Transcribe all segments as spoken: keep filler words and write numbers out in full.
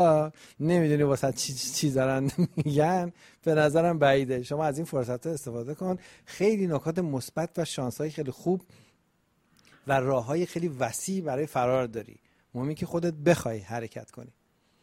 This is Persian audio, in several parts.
نمیدونی واسه چی چی دارن میگن، به نظرم بعیده. شما از این فرصت استفاده کن. خیلی نکات مثبت و شانس‌های خیلی خوب و راه‌های خیلی وسیع برای فرار داری. مهمه که خودت بخوای حرکت کنی.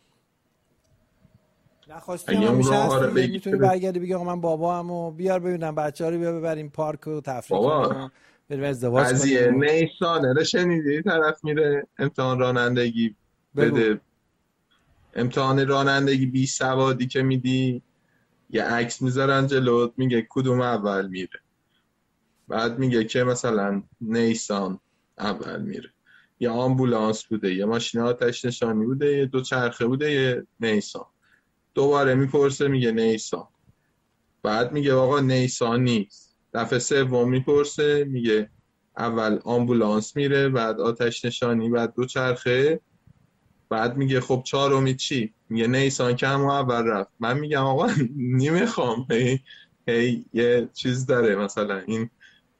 نخواستی هم همیشه هستی، میتونی برگردی بگی آقا من بابامو بیار ببینم بچه‌ها رو، بیا ببریم پارک و تفریح کنیم، بریم ازدواج کنیم. قضیه نیسانه رو شنیدی؟ طرف میره امتحان رانندگی بده، امتحان رانندگی بی سوادی که میدی یه عکس میذارن جلوت، میگه کدوم اول میره، بعد میگه که مثلا نیسان اول میره، یه آمبولانس بوده، یه ماشین آتش نشانی بوده، یه دو چرخه بوده، یه نیسان. دوباره میپرسه میگه نیسان، بعد میگه آقا نیسان نیست. دفعه سوم میپرسه میگه اول آمبولانس میره، بعد آتش نشانی، بعد دو چرخه، بعد میگه خب چهارمی چی؟ میگه نیسان که همون اول رفت. من میگم آقا نمیخوام، هی هی یه چیز داره، مثلا این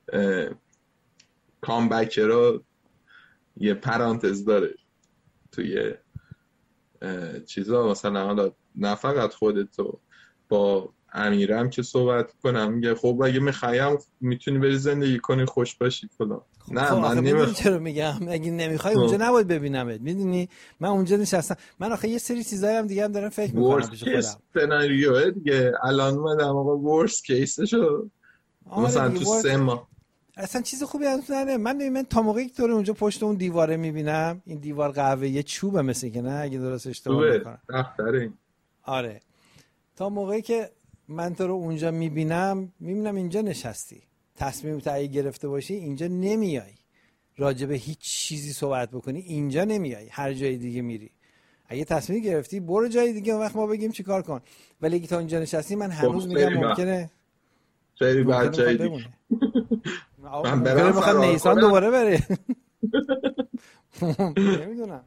کامبک رو یه پرانتز داره توی چیزا، مثلا حالا نه فقط خودتو، با امیرم که صحبت کنم میگه خب اگه میخوایم میتونی بری زندگی کنی خوش باشی فلان. نه خب من نمیخوام. چرا میگم اگه نمیخوای اونجا نباید ببینمت، میدونی من اونجا نشستم. من آخه یه سری چیزایی هم دیگه هم دارم فکر میکنم پیش خودم. سناریو دیگه الان اومدم آقا ورست کیسشو مثلا تو سه ماه اصلا چیز خوبی از نه. من من تا موقعی که تو رو اونجا پشت اون دیواره میبینم، این دیوار قهوه یه چوبه مثل که، نه اگه درست اشتباه نکنم. دفتره. آره تا موقعی که من تو رو اونجا میبینم میبینم اینجا نشستی، تصمیم تعیین گرفته باشی اینجا نمیای، راجع به هیچ چیزی صحبت بکنی اینجا نمیای، هر جای دیگه میری. اگه تصمیم گرفتی برو جای دیگه، اون وقت ما بگیم چیکار کن. ولی اگه تا اینجا نشستی من هنوز میگم ممکنه خیلی بد جای دیگه من برم میخواد نیسان دوباره بره. نمیدونم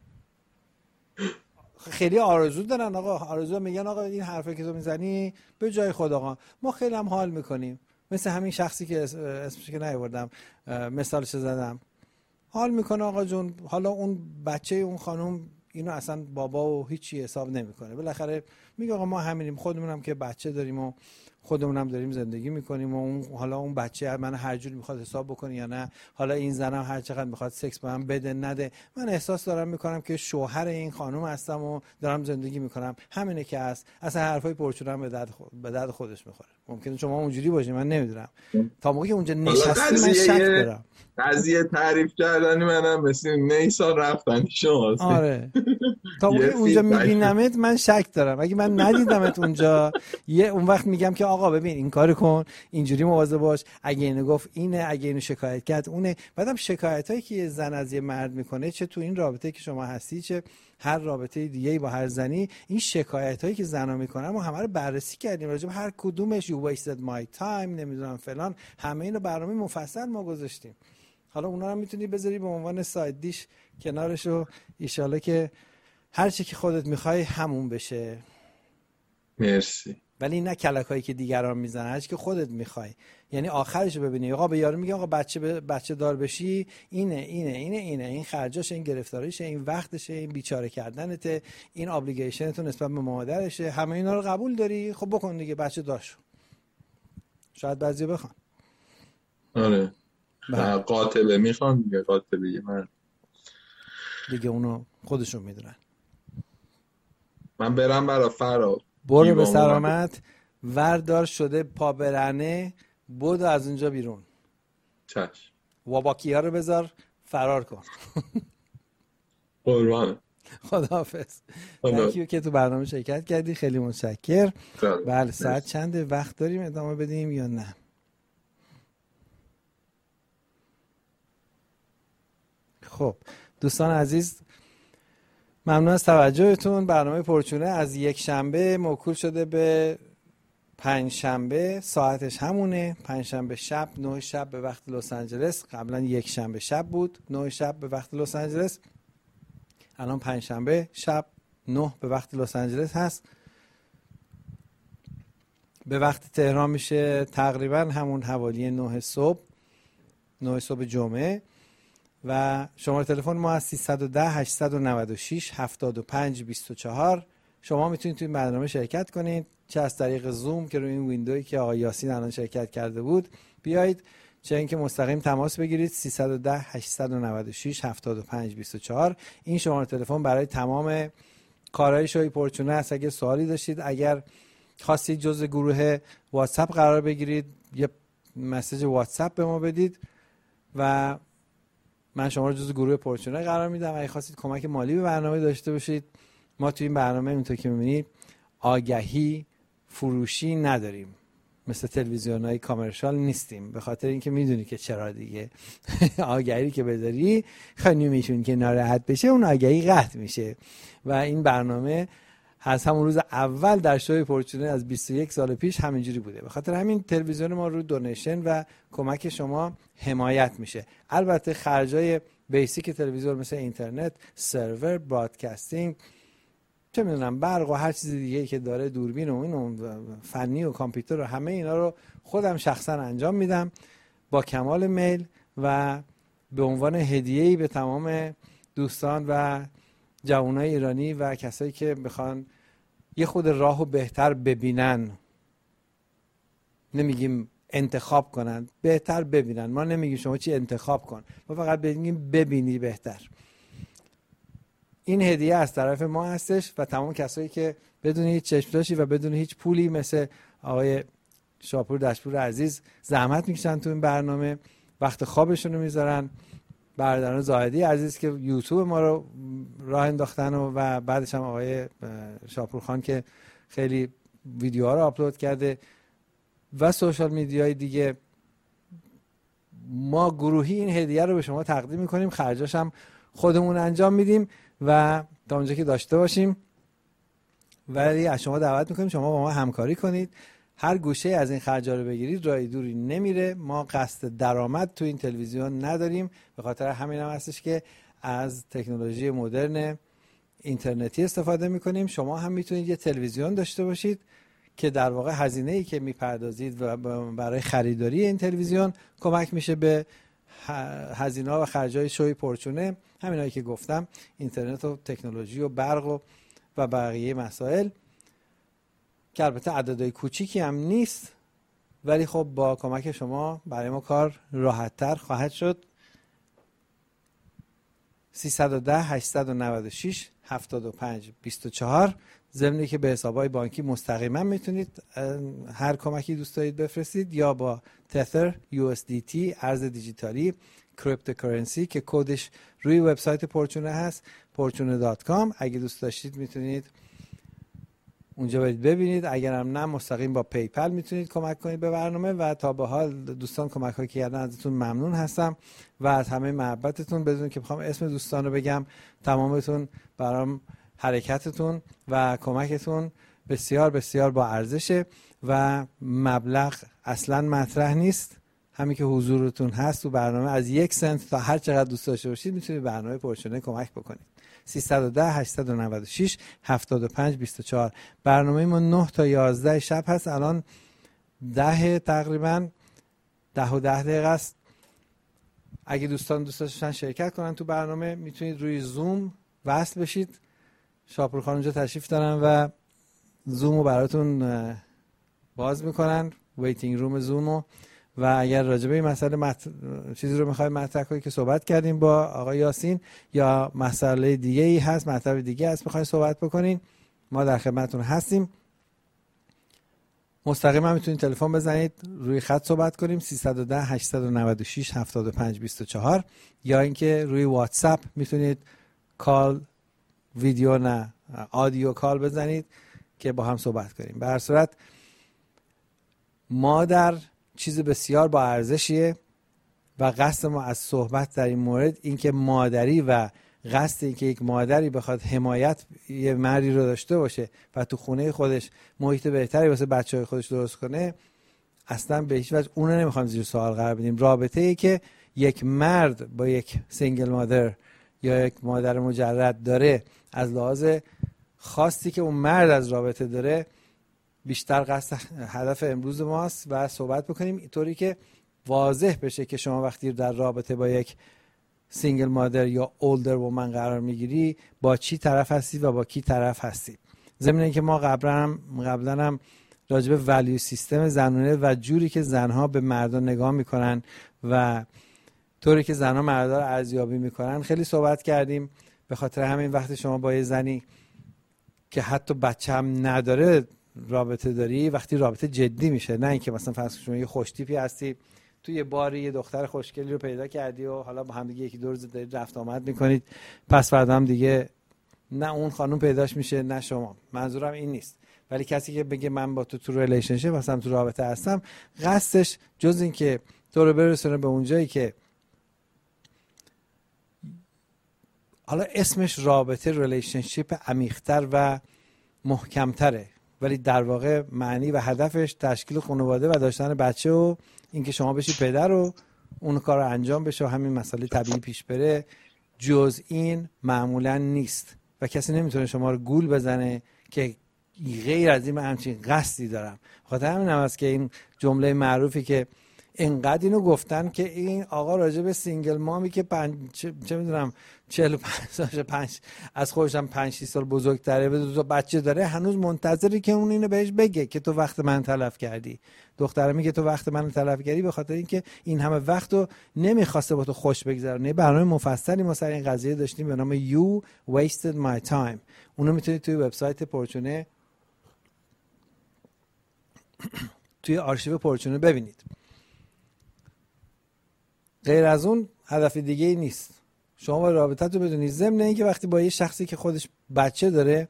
خیلی آرزو دارن آقا، آرزو میگن آقا این حرفی که تو میزنی به جای خود آقا ما خیلی هم حال میکنیم، مثل همین شخصی که اسمش که نیاوردم مثالش زدم، حال میکنه آقا جون. حالا اون بچه اون خانم اینو اصلا بابا و هیچی حساب نمیکنه، بالاخره میگه آقا ما همینیم، خودمونم که بچه داریم و خودمونم داریم زندگی میکنیم و اون حالا اون بچه من هر جور میخواد حساب بکنه یا نه، حالا این زنم هر چقدر میخواد سکس به من بده نده، من احساس دارم میکنم که شوهر این خانم هستم و دارم زندگی میکنم، همینه که هست. اصلا حرفای پرچونم به درد خود به درد خودش میخوره. ممکنه شما اونجوری باشی من نمیدونم، تا موقعی اونجا نشستی من شک دارم. قضیه تعریف کردنی منم مثل نیسان رفتن شماست. آره تا موقعی اونجا میبینمت من شک دارم. اگه من ندیدمت اونجا یه اون وقت میگم که آقا ببین این کارو کن، اینجوری مواظب باش، اگه اینو گفت اینه، اگه اینو شکایت کرد اونه. بعدم شکایتایی که یه زن از یه مرد میکنه، چه تو این رابطه که شما هستی چه هر رابطه دیگه‌ای با هر زنی، این شکایتایی که زنا میکنن ما همه رو بررسی کردیم، راجع به هر کدومش you wasted my time نمیدونم فلان، همه اینو برنامه مفصل ما گذاشتیم. حالا اونا رو میتونی بذاری به عنوان ساید دیش کنارش و ایشالا که هر چی که خودت میخوای همون بشه. مرسی. ولی نه کلکایی که دیگران میزنن، هر چی که خودت میخوای. یعنی آخرش رو ببینی آقا به یارو میگه آقا بچه ب... بچه دار بشی اینه اینه اینه اینه این خرجاشه، این گرفتاریشه، این وقتشه، این بیچاره کردنته، این ابلیگیشنتون نسبت به مادرشه، همه اینا رو قبول داری، خب بکن دیگه بچه دار شو. شاید بعضی بخوان. آره قاتله میخوان دیگه، قاتله من دیگه اونو خودشون میدونن. من برم برا فرار. برو به سلامت، وردار شده پا برهنه، بودو از اونجا بیرون. چشم. واباکی ها رو بذار فرار کن. قربانه. خداحافظ. تانکیو که تو برنامه شرکت کردی، خیلی متشکر. بله ساعت چنده، وقت داریم ادامه بدیم یا نه؟ خب دوستان عزیز ممنون از توجهتون. برنامه پرچونه از یک شنبه موکول شده به پنج شنبه، ساعتش همونه، پنج شنبه شب نه شب به وقت لس آنجلس. قبلا یک شنبه شب بود نه شب به وقت لس آنجلس، الان پنج شنبه شب نه به وقت لس آنجلس هست. به وقت تهران میشه تقریبا همون حوالی نه صبح، نه صبح جمعه. و شماره تلفن ما از سیصد و ده هشتصد و نود و شش هفتاد و پنج بیست و چهار شما میتونید توی برنامه شرکت کنید، چه از طریق زوم که روی این ویندویی که آقای یاسین الان شرکت کرده بود بیایید، چه اینکه مستقیم تماس بگیرید سیصد و ده هشتصد و نود و شش هفتاد و پنج بیست و چهار. این شماره تلفن برای تمام کارهای شوی پرچونه است. اگه سوالی داشتید، اگر خواستید جزء گروه واتساپ قرار بگیرید، یه مسیج واتساپ به ما بدید و من شما رو جزء گروه پرچونه قرار میدم. اگه خواستید کمک مالی به برنامه داشته باشید، ما توی این برنامه اونطور که می‌بینید آگهی فروشی نداریم، مثل تلویزیون‌های کامرشال نیستیم، به خاطر اینکه میدونی که چرا دیگه. آگهی که بذاری خانومشون که ناراحت بشه اون آگهی قطع میشه و این برنامه از همون روز اول در شوی پرچونه از بیست و یک سال پیش همینجوری بوده. به خاطر همین تلویزیون ما رو دونیشن و کمک شما حمایت میشه. البته خرجای بیسیک تلویزیون مثل اینترنت، سرور، برادکاستینگ، چه میدونم برق و هر چیز دیگه که داره، دوربین و این فنی و کامپیوتر و همه اینا رو خودم شخصا انجام میدم با کمال میل و به عنوان هدیه‌ای به تمام دوستان و جوانای ایرانی و کسایی که بخوان یه خود راهو بهتر ببینن. نمیگیم انتخاب کنن، بهتر ببینن. ما نمیگیم شما چی انتخاب کن، ما فقط بگیم ببینی بهتر. این هدیه از طرف ما هستش و تمام کسایی که بدون هیچ چشم‌داشتی و بدون هیچ پولی مثل آقای شاپور دشپور عزیز زحمت میکشن تو این برنامه، وقت خوابشون رو میذارن. برادران زاهدی عزیز که یوتیوب ما رو راه انداختن و, و بعدش هم آقای شاپور خان که خیلی ویدیوها رو آپلود کرده و سوشال میدیای دیگه. ما گروهی این هدیه رو به شما تقدیم میکنیم، خرجاش هم خودمون انجام میدیم و تا اونجا که داشته باشیم، ولی از شما دعوت میکنیم شما با ما همکاری کنید. هر گوشه از این خرجا رو بگیرید راه دوری نمیره. ما قصد درآمد تو این تلویزیون نداریم، به خاطر همین هم هستش که از تکنولوژی مدرن اینترنتی استفاده میکنیم. شما هم میتونید یه تلویزیون داشته باشید که در واقع هزینه‌ای که میپردازید و برای خریداری این تلویزیون کمک میشه به هزینه‌ها و خرجای شوی پرچونه، همینایی که گفتم، اینترنت و تکنولوژی و برق و و بقیه مسائل که البته عددهای کوچیکی هم نیست، ولی خب با کمک شما برای ما کار راحت‌تر خواهد شد. سیصد و ده هشتصد و نود و شش هفتاد و پنج بیست و چهار. ضمن که به حساب‌های بانکی مستقیما میتونید هر کمکی دوست دارید بفرستید، یا با تتر، یو اس دی تی، ارز دیجیتالی، کریپتوکارنسی که کدش روی وبسایت پرچونه هست، پرچونه دات کام. اگه دوست داشتید میتونید اونجا برید ببینید. اگر هم نه مستقیم با پیپل میتونید کمک کنید به برنامه و تا به حال دوستان کمک هایی که کردن ازتون ممنون هستم و از همه محبتتون. بدون که بخوام اسم دوستان رو بگم، تمامتون برام حرکتتون و کمکتون بسیار بسیار با ارزشه و مبلغ اصلا مطرح نیست. همین که حضورتون هست تو برنامه، از یک سنت تا هر چقدر دوست داشته باشید میتونید برنامه پرچونه کمک بکنید. سیصد و ده هشتصد و نود و شش هفتاد و پنج بیست و چهار. برنامه ما نه تا یازده شب هست. الان ده تقریبا ده و ده دقیقه است. اگه دوستان دوست داشتن شرکت کنن تو برنامه میتونید روی زوم وصل بشید. شاپور خان اونجا تشریف دارن و زوم رو براتون باز میکنن، ویتینگ روم زومو. و اگر راجع به این مسئله مت... چیزی رو میخواید مطرح کنید که صحبت کردیم با آقای یاسین، یا مسئله دیگه ای هست، مطلب دیگه هست میخواید صحبت بکنین، ما در خدمتتون هستیم. مستقیما میتونید تلفن بزنید روی خط صحبت کنیم سیصد و ده هشتصد و نود و شش هفتاد و پنج بیست و چهار، یا اینکه روی واتساپ میتونید کال ویدیو نه آدیو کال بزنید که با هم صحبت کنیم. به هر صورت ما در چیز بسیار با ارزشیه و قصد ما از صحبت در این مورد اینکه مادری و قصد اینکه یک مادری بخواد حمایت یه مردی رو داشته باشه و تو خونه خودش محیط بهتری واسه بچه‌های خودش درست کنه، اصلا به هیچ وجه اون رو نمیخوام زیر سوال قرار بدیم. رابطه ای که یک مرد با یک سینگل مادر یا یک مادر مجرد داره، از لحاظ خواستی که اون مرد از رابطه داره، بیشتر قصد هدف امروز ماست و صحبت بکنیم اینطوری که واضح بشه که شما وقتی در رابطه با یک سینگل مادر یا اولدر وومن قرار میگیری با چی طرف هستی و با کی طرف هستی. ضمن اینکه ما قبلا قبلا هم راجع به ولیو سیستم زنانه و جوری که زنها به مردان نگاه میکنن و طوری که زنها مردا رو ارزیابی میکنن خیلی صحبت کردیم. به خاطر همین وقتی شما با یه زنی که حتی بچه هم نداره رابطه داری، وقتی رابطه جدی میشه، نه اینکه مثلا فرض شما یه خوشتیپی هستی توی یه باری یه دختر خوشگلی رو پیدا کردی و حالا با هم دیگه یکی دو روز دارید رفت آمد میکنید، پس فردا هم دیگه نه اون خانم پیداش میشه نه شما. منظورم این نیست. ولی کسی که بگه من با تو تو ریلیشنشیپ مثلا تو رابطه هستم، قصدش جز این که تو رو برسونه به اون جایی که حالا اسمش رابطه ریلیشنشیپ عمیق‌تر و محکم‌تره، ولی در واقع معنی و هدفش تشکیل خانواده و داشتن بچه و اینکه شما بشی پدر و اون کار رو انجام بشه و همین مسئله طبیعی پیش بره. جز این معمولا نیست و کسی نمیتونه شما رو گول بزنه که غیر از این من همچین قصدی دارم. خاطر همین هم است که این جمله معروفی که اینقدر اینو گفتن که این آقا راجع به سینگل مامی که پنج چه, چه میدونم چهل و پنج سالشه، پنج از خودشم پنج شش سال بزرگتره، به دو تا بچه داره، هنوز منتظری که اون اینو بهش بگه که تو وقت من تلف کردی. دختره میگه تو وقت من تلف کردی به خاطر اینکه این همه وقتو نمیخواسته با تو خوش بگذرونه. برنامه مفصلی ما سر این قضیه داشتیم به نام You Wasted My Time. اونو میتونید توی وبسایت پورچونه توی آرشیو پورچونه ببینید. غیر از اون هدف دیگه ای نیست. شما با رابطه تو بدونید. ضمن اینکه وقتی با یه شخصی که خودش بچه داره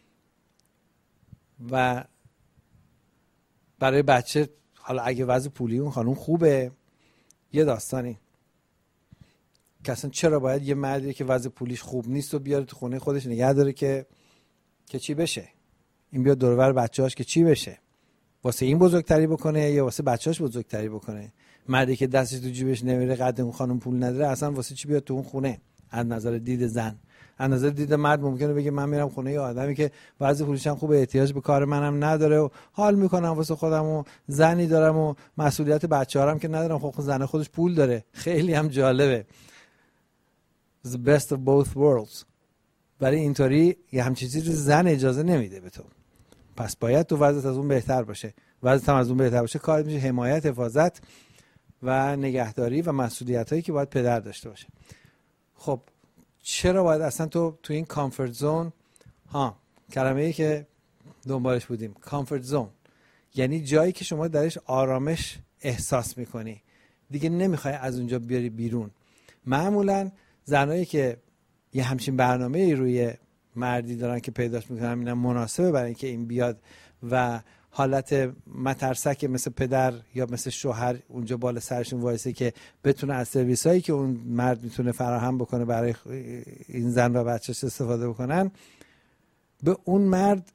و برای بچه، حالا اگه وضع پولی اون خانم خوبه یه داستانی، که اصلا چرا باید یه مردی که وضع پولیش خوب نیست و بیاره تو خونه خودش نگه داره که که چی بشه؟ این بیاد دور و بر بچه‌هاش که چی بشه؟ واسه این بزرگتری بکنه یا واسه بچه‌هاش بزرگتری بکنه؟ مردی که دستش تو جیبش نمیره، قد اون خانم پول نداره، اصلا واسه چی بیاد تو اون خونه؟ از نظر دید زن. از نظر دید مرد ممکنه بگه من میرم خونه یه آدمی که وضع پولیش هم خوبه، احتیاج به کار منم نداره و حال میکنم واسه خودم و زنی دارم و مسئولیت بچه‌هام که ندارم. خب زن خودش پول داره. خیلی هم جالبه. The best of both worlds. ولی اینطوری یه همچین چیزی زن اجازه نمیده به تو. پس باید تو وضعیت از اون بهتر باشه. وضعیت هم از اون بهتر باشه کار میشه حمایت، حفاظت و نگهداری و مسئولیتایی که باید پدر داشته باشه. خب چرا باید اصلا تو تو این کامفورت زون، ها کلمه‌ای که دنبالش بودیم، کامفورت زون یعنی جایی که شما درش آرامش احساس میکنی، دیگه نمیخوای از اونجا بیاری بیرون. معمولا زنایی که یه همچین برنامه‌ای روی مردی دارن که پیداش میکنن، اینا مناسبه برای اینکه این بیاد و حالت مترسک مثل پدر یا مثل شوهر اونجا بالا سرشون وایسه که بتونه از سرویس هایی که اون مرد میتونه فراهم بکنه برای این زن و بچه‌ش استفاده بکنن، به اون مرد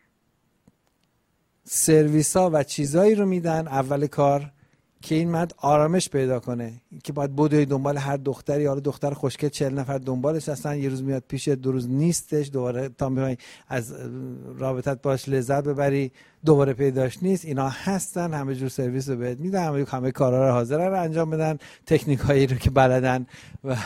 سرویس ها و چیزایی رو میدن اول کار که این مرد آرامش پیدا کنه، که باید بدوی دنبال هر دختری، حالا دختر خوشگل چهل نفر دنبالش هستن، یه روز میاد پیش، دو روز نیستش، دوباره تا میای از رابطت باش لذت ببری دوباره پیداش نیست. اینا هستن، همه جور سرویس رو بهت میدن، همه همه کارا رو حاضرن رو انجام بدن، تکنیک هایی رو که بلدن و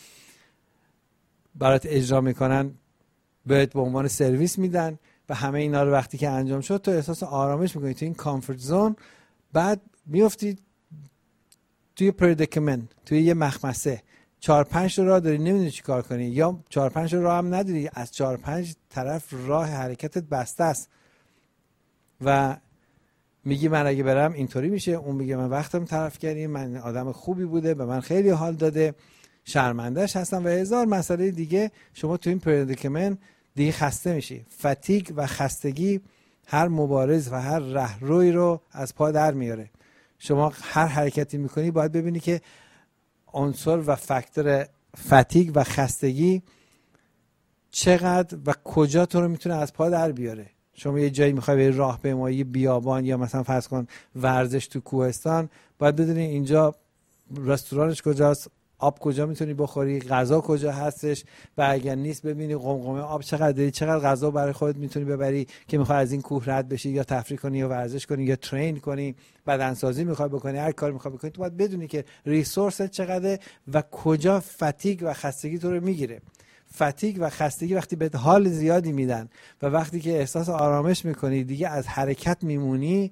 برات اجرا میکنن بهت به عنوان سرویس میدن و همه اینا رو وقتی که انجام شد تو احساس آرامش میکنی تو این کامفورت زون. بعد میافتی توی پردیکمنت، توی یه مخمسه، چهار پنج راه داری نمیدونی چی کار کنی، یا چهار پنج راه هم نداری، از چهار پنج طرف راه حرکتت بسته است و میگی من اگه برم اینطوری میشه، اون میگه من وقتم طرف کردیم، من آدم خوبی بوده، به من خیلی حال داده، شرمندهش هستم و هزار مسئله دیگه. شما توی این پردیکمنت دیگه خسته میشی. فتیگ و خستگی هر مبارز و هر رهروی رو از پا در میاره. شما هر حرکتی میکنی باید ببینی که عنصر و فاکتور فتیگ و خستگی چقدر و کجا تو رو میتونه از پا در بیاره. شما یه جایی میخوای به راه پیمایی بیابان یا مثلا فرض کن ورزش تو کوهستان، باید بدونی اینجا رستورانش کجاست، آب کجا میتونی بخوری، غذا کجا هستش و اگر نیست ببینی قمقمه آب چقدر داری، چقدر غذا برای خودت میتونی ببری که میخوای از این کوه رد بشی یا تفریح کنی یا ورزش کنی یا ترین کنی، بدنسازی میخوای بکنی، هر کاری میخوای بکنی، تو باید بدونی که ریسورست چقدره و کجا فتیگ و خستگی تو رو میگیره. فتیگ و خستگی وقتی بهت حال زیادی میدن و وقتی که احساس آرامش میکنی دیگه از حرکت میمونی،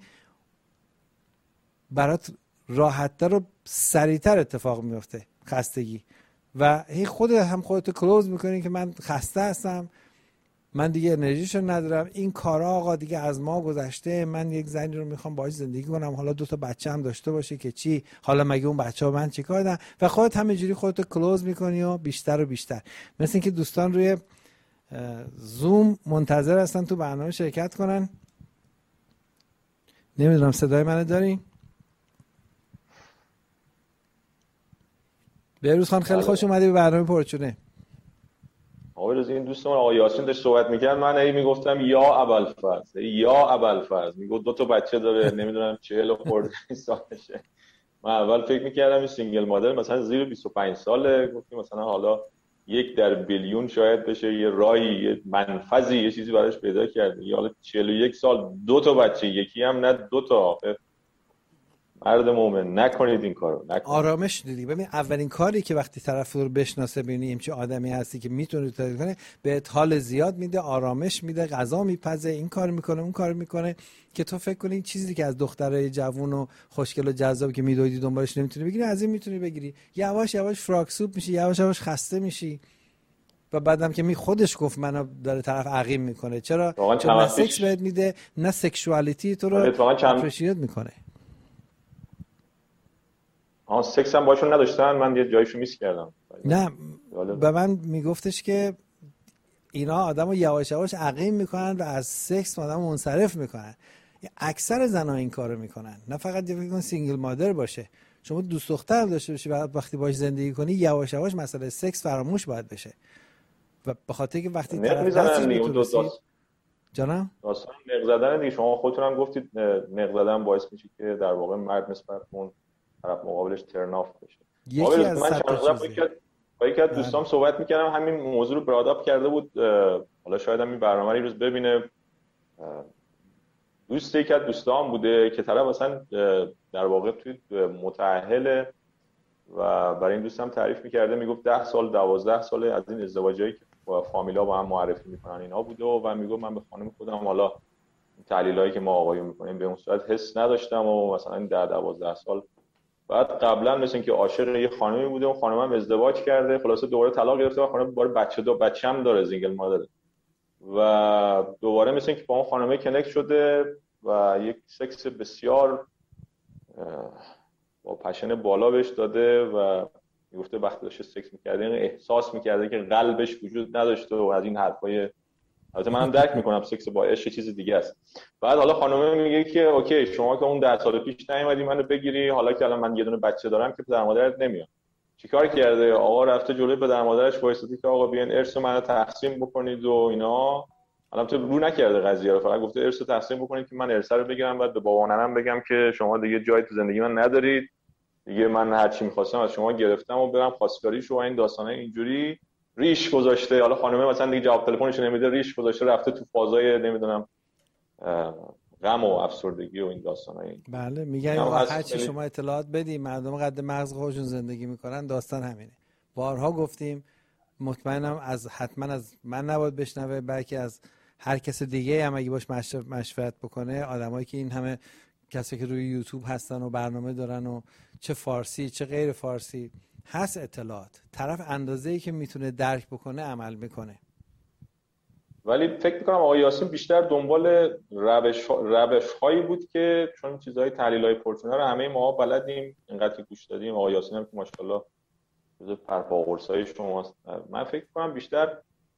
برات راحت‌تر و سریعتر اتفاق میفته خستگی. و هی خودت هم خودتو کلوز میکنی که من خسته هستم، من دیگه انرژیشو ندارم، این کارا آقا دیگه از ما گذشته، من یک زنی رو میخوام باهاش زندگی کنم، حالا دو تا بچه هم داشته باشه که چی، حالا مگه اون بچه ها من چیکار دارن؟ و خودت همینجوری خودتو کلوز میکنی و بیشتر و بیشتر. مثل اینکه دوستان روی زوم منتظر هستن تو برنامه شرکت کنن. نمیدونم صدای منو داری؟ بهروز خان خیلی خوش اومدی به برنامه پرچونه. آقای رضا، این دوستمون آقای یاسین داشت صحبت میکرد، من هی میگفتم یا ابوالفضل یا ابوالفضل، میگفت دو تا بچه داره، نمیدونم چهل خورده سالشه. من اول فکر میکردم این سینگل مادر مثلا زیر بیست و پنج ساله، گفتیم مثلا حالا یک در بیلیون شاید بشه یه راهی، یه منفذی، یه چیزی براش پیدا کرده. یا حالا چهل و یک سال دو تا بچه، یکی هم نه دو تا. مرد مومن نکنید این کارو، نکنید. آرامش دیدی. ببین اولین کاری که وقتی طرف رو بشناسه، ببینی چه آدمی هستی که میتونه تدریس کنه، بهت حال زیاد میده، آرامش میده، غذا میپزه، این کار میکنه، اون کار میکنه، که تو فکر کنی این چیزی که از دخترای جوون و خوشگل و جذاب که میدویدی دنبالش نمیتونی بگیری، از این میتونی بگیری. یواش یواش فراکسوب میشی، یواش یواش خسته میشی. و بعدم که می خودش گفت منو داره طرف عقیم میکنه. چرا؟ چون نه سکس بهت میده، نه سکشوالیتی تو رو اپریشیت میکنه. آن سکس هم باشون نداشتن، من یه جایشو میس کردم. نه به من میگفتش که اینا آدمو یواش یواش عقیم میکنن و از سکس آدمو منصرف میکنن. اکثر زنا این کارو میکنن، نه فقط یه فکر سینگل مادر باشه. شما دوست دختر داشته باشی و وقتی باش زندگی کنی، یواش یواش مسئله سکس فراموش باید بشه. و به خاطر که وقتی طرف دستش میتونستی جانم داستان نق زدن دیگه، شما خودتون هم گفتید نق زدن باعث میشه که در واقع مرد نسبت اون طرف مقابلش ترن آف بشه. یکی از من چند روز با یکی از دوستام صحبت میکردم، همین موضوع رو براداپ کرده بود. حالا شاید هم این برنامه رو روز ببینه. دوست یکی از دوستام بوده که طرف مثلا در واقع توی متأهل و برای این دوستم تعریف میکرده، میگفت ده سال دوازده سال از این ازدواجایی که با فامیلا با هم معرفی میکنن اینا بوده و, و میگفت من به خانم خودم حالا تحلیلایی که ما آقایون میکنیم به اون صورت حس نداشتم و مثلا این ده دوازده سال بعد قبلا مثل اینکه عاشق یه خانمی بوده، اون خانم هم ازدواج کرده، خلاصه دوباره طلاق گرفته و خانم دوباره بچه دو بچه‌م داره، سینگل مادره و دوباره مثل اینکه با اون خانمه کنکت شده و یک سکس بسیار با پشن بالا بهش داده و میگفته وقتی داشته سکس میکرده احساس میکرده که قلبش وجود نداشته و از این حرفای. البته منم درک میکنم سکس با عشق چیز دیگه است. بعد حالا خانومه میگه که اوکی شما که اون ده سال پیش نیومدی منو بگیری، حالا که الان من یه دونه بچه دارم که پدر مادرت نمیاد. چیکار کرده؟ آقا رفته جلوی پدر مادرش وایساده که آقا بیان ارث منو تقسیم بکنید و اینا. البته رو نکرده قضیه رو، فقط گفته ارث رو تقسیم بکنید که من ارث رو بگیرم، بعد به بابا و ننم بگم که شما دیگه جای تو زندگی من ندارید دیگه، من هر چی می‌خواستم از شما گرفتم و برم خواستگاریشو و این داستانای اینجوری ریش گذاشته. حالا خانمه مثلا دیگه جواب تلفنش نمیده، ریش گذاشته رفته تو فازای نمیدونم غم و افسردگی و این داستانای. بله میگن آقا هر چی شما اطلاعات بدی مردم قد مغز خودشون زندگی میکنن، داستان همینه. بارها گفتیم، مطمئنم از حتما از من نباید بشنوه، بلکه از هر کس دیگه هم اگه باش مشورت بکنه. آدمایی که این همه کسی که روی یوتیوب هستن و برنامه دارن و چه فارسی چه غیر فارسی هست اطلاعات، طرف اندازه‌ای که میتونه درک بکنه عمل میکنه. ولی فکر میکنم آقای یاسین بیشتر دنبال روش روش هایی بود که چون چیزهای تحلیل‌های پرچونه رو همه ما بلدیم، اینقدر که گوش دادیم. آقای یاسین هم که ماشاءالله جزو پرپاقرصای شماست. من فکر میکنم بیشتر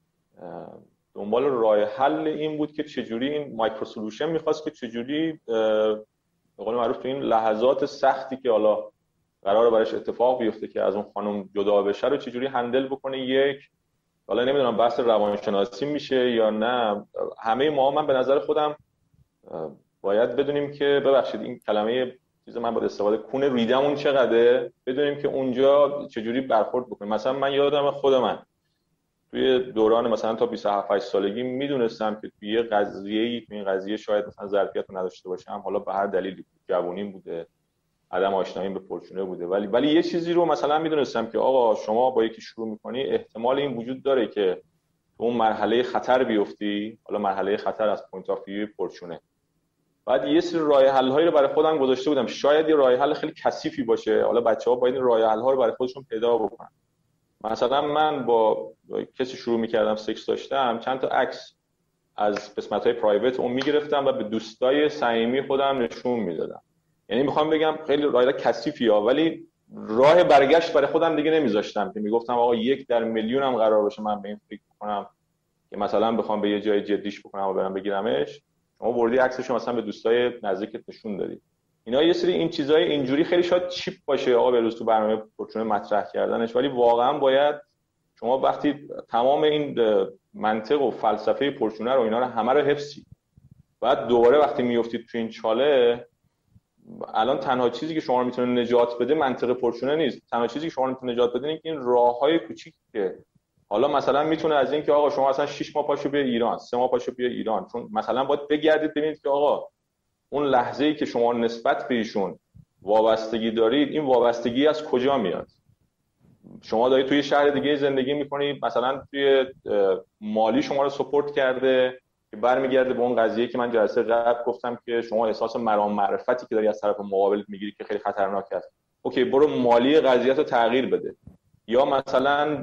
دنبال راه حل این بود که چجوری این مایکرو سولوشن میخواست که چجوری به قول معروف تو این لحظات سختی که حالا قراره براش اتفاق بیفته که از اون خانم جدا بشه رو چجوری هندل بکنه. یک حالا نمیدونم بحث روانشناسی میشه یا نه، همه ما من به نظر خودم باید بدونیم که ببخشید این کلمه چیز من باید استفاده کون ریدمون چقدره، بدونیم که اونجا چجوری برخورد بکنیم. مثلا من یادم خود من توی دوران مثلا تا بیست و هفت سالگی میدونستم که توی یه قضیه‌ای، توی این قضیه شاید مثلا ظرفیت نداشته باشم، حالا به هر دلیلی جوونیم بوده، عدم آشناییم به پرچونه بوده. ولی ولی یه چیزی رو مثلا میدونستم که آقا شما با یکی شروع میکنی احتمال این وجود داره که تو اون مرحله خطر بیفتی، حالا مرحله خطر از پوینت آف ویو پرچونه. بعد یه سری راه حل هایی رو برای خودم گذاشته بودم، شاید یه راه حل خیلی کثیفی باشه، حالا بچه‌ها باید این راه حل ها رو برای خودشون پیدا بکنن. مثلا من با کسی شروع می‌کردم سکس داشتم، چند تا عکس از قسمت‌های پرایوت اون می‌گرفتم و به دوستای صمیمی خودم نشون میدادم. یعنی میخوام بگم خیلی راه کثیفیه، ولی راه برگشت برای خودم دیگه نمیذاشتم که میگفتم آقا یک در میلیون هم قرار باشه من به این فکر کنم که مثلا بخوام به یه جای جدیش بکنم و برم بگیرمش، شما بردی عکسشو مثلا به دوستای نزدیکت نشون دادی. اینا یه سری این چیزای اینجوری خیلی شاید چیپ باشه آقا بروز تو برنامه پرچونه مطرح کردنش، ولی واقعا باید شما وقتی تمام این منطق و فلسفه پرچونه رو اینا رو همه رو حفظی، بعد دوباره وقتی میافتید تو این چاله، الان تنها چیزی که شما رو میتونه نجات بده منطق پرچونه نیست، تنها چیزی که شما رو میتونه نجات بده اینه که این راههای کوچیک که حالا مثلا میتونه از این که آقا شما اصلا شش ماه پاشو بیا ایران، سه ماه پاشو بیا ایران، چون مثلا باید بگردید ببینید که آقا اون لحظه‌ای که شما نسبت به ایشون وابستگی دارید، این وابستگی از کجا میاد؟ شما دارید توی شهر دیگه زندگی میکنید، مثلا توی مالی شما رو سپورت کرده که برمیگرده به اون قضیه که من جلسه قبل گفتم که شما احساس مرام معرفتی که داری از طرف مقابل میگیری که خیلی خطرناک است. اوکی، برو مالی قضیه رو تغییر بده. یا مثلا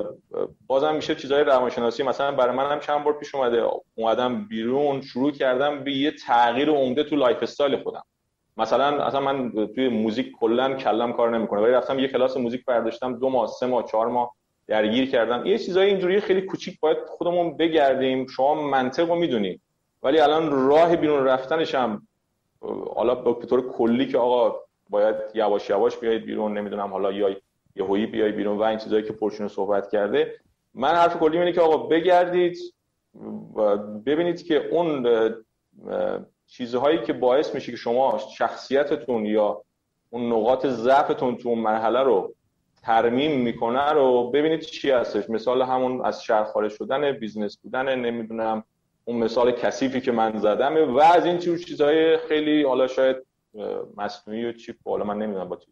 بازم میشه چیزای روانشناسی، مثلا برای من هم چند بار پیش اومده اومدم بیرون شروع کردم به یه تغییر عمده تو لایف استایل خودم. مثلا اصلا من توی موزیک کلا کلم کار نمیکنه، ولی رفتم یه کلاس موزیک برداشتم، دو ماه سه ماه چهار ماه درگیر کردم. یه چیزای اینجوری خیلی کوچیک باید خودمون بگردیم. شما منطقو میدونید، ولی الان راه بیرون رفتنش هم حالا به طور کلی که آقا باید یواش یواش بیاید بیرون، نمیدونم حالا یا یهویی بیای بیرون و این چیزایی که پرچونه صحبت کرده، من حرف کلی اینه که آقا بگردید و ببینید که اون چیزهایی که باعث میشه که شما شخصیتتون یا اون نقاط ضعفتون تو اون مرحله رو ترمیم میکنه رو ببینید چی هستش. مثال همون از شهر خارج شدن، بیزنس بودن، نمیدونم اون مثال کثیفی که من زدم و از این چیز چیزهای خیلی حالا شاید مصنوعی و چیپ، حالا من نمیدونم با چی.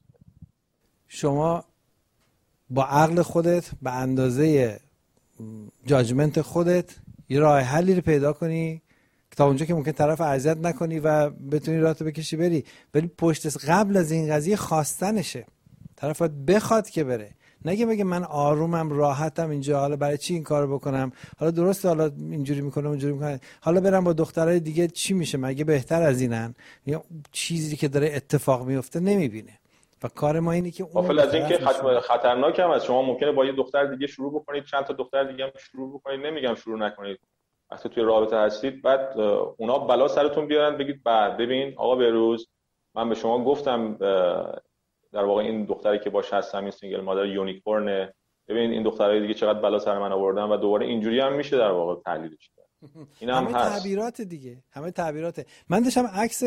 شما با عقل خودت به اندازه جاجمنت خودت یه راه حلی رو پیدا کنی تا اونجا که ممکن طرف اذیت نکنی و بتونی راهتو بکشی بری. ولی پشت قبل از این قضیه خواستنشه، طرف باید بخواد که بره، نگه بگه من آرومم راحتم اینجا، حالا برای چی این کارو بکنم، حالا درسته حالا اینجوری میکنه اونجوری میکنه، حالا برم با دخترای دیگه چی میشه، مگه بهتر از اینن؟ یا چیزی که داره اتفاق میفته نمیبینه. و کار ما اینه که غافل از این که خطرناک هم از شما ممکنه با یه دختر دیگه شروع بکنید، چند تا دختر دیگه هم شروع بکنید، نمیگم شروع نکنید، وقتی توی رابطه هستید بعد اونا بلا سرتون بیارن بگید بعد ببین آقا بروز من به شما گفتم در واقع این دختری که باش هستم این سینگل مادر یونیکورنه، ببین این دخترای دیگه چقدر بلا سر من آوردن و دوباره اینجوری هم میشه در واقع تحلیلش کرد. این هم همه هست. تعبیرات دیگه، همه تعبیراته. من داشتم عکس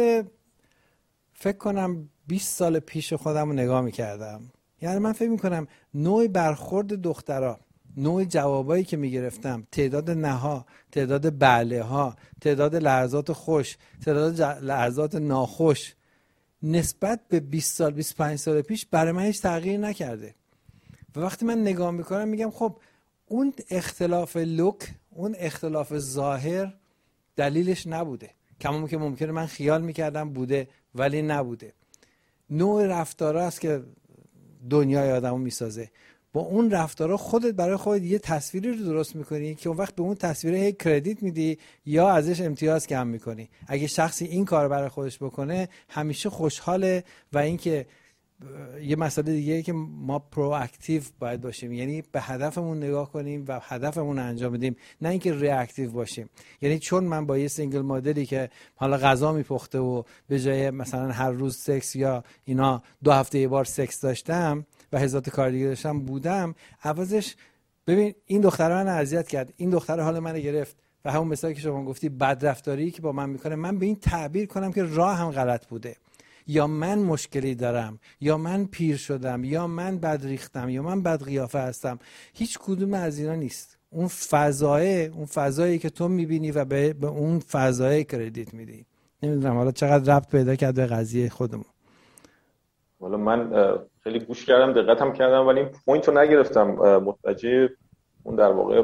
فکر کنم بیست سال پیش خودم رو نگاه میکردم، یعنی من فکر میکنم نوع برخورد دخترها، نوع جوابایی که میگرفتم، تعداد نها، تعداد بله ها، تعداد لحظات خوش، تعداد لحظات ناخوش نسبت به بیست سال بیست و پنج سال پیش برای من هیچ تغییر نکرده. و وقتی من نگاه میکنم میگم خب اون اختلاف لوک، اون اختلاف ظاهر دلیلش نبوده، کما که ممکنه من خیال میکردم بوده ولی نبوده. نوع رفتارها است که دنیای آدمو میسازه. با اون رفتارها خودت برای خودت یه تصویری رو درست میکنی که اون وقت به اون تصویر هی کردیت میدی یا ازش امتیاز کم میکنی. اگه شخصی این کار برای خودش بکنه همیشه خوشحاله. و اینکه یه مسئله دیگه که ما پرواکتیو باید باشیم، یعنی به هدفمون نگاه کنیم و هدفمون انجام بدیم، نه اینکه ریاکتیو باشیم. یعنی چون من با یه سینگل مادری که حالا غذا میپخته و به جای مثلا هر روز سکس یا اینا دو هفته یه بار سکس داشتم و هزار تا کار دیگه داشتم بودم، عوضش ببین این دختره من اذیت کرد، این دختره حال منو گرفت و همون مثالی که شما گفتی بدرفتاری که با من میکنه، من به این تعبیر کنم که راه هم غلط بوده، یا من مشکلی دارم، یا من پیر شدم، یا من بد ریختم، یا من بد قیافه هستم. هیچ کدوم از اینا نیست. اون فضایه، اون فضایی که تو میبینی و به, به اون فضایه کردیت میدی. نمیدونم حالا چقدر ربط پیدا کرده به قضیه خودمون. والا من خیلی گوش کردم، دقتم کردم، ولی این پوینت رو نگرفتم. متوجه اون در واقع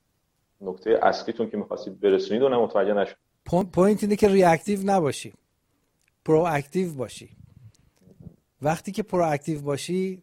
نکته اصلیتون که می‌خواستید برسونید و متوجه نشدم. پوینت اینه که ریاکتیو نباشی، پرواکتیو باشی. وقتی که پرواکتیو باشی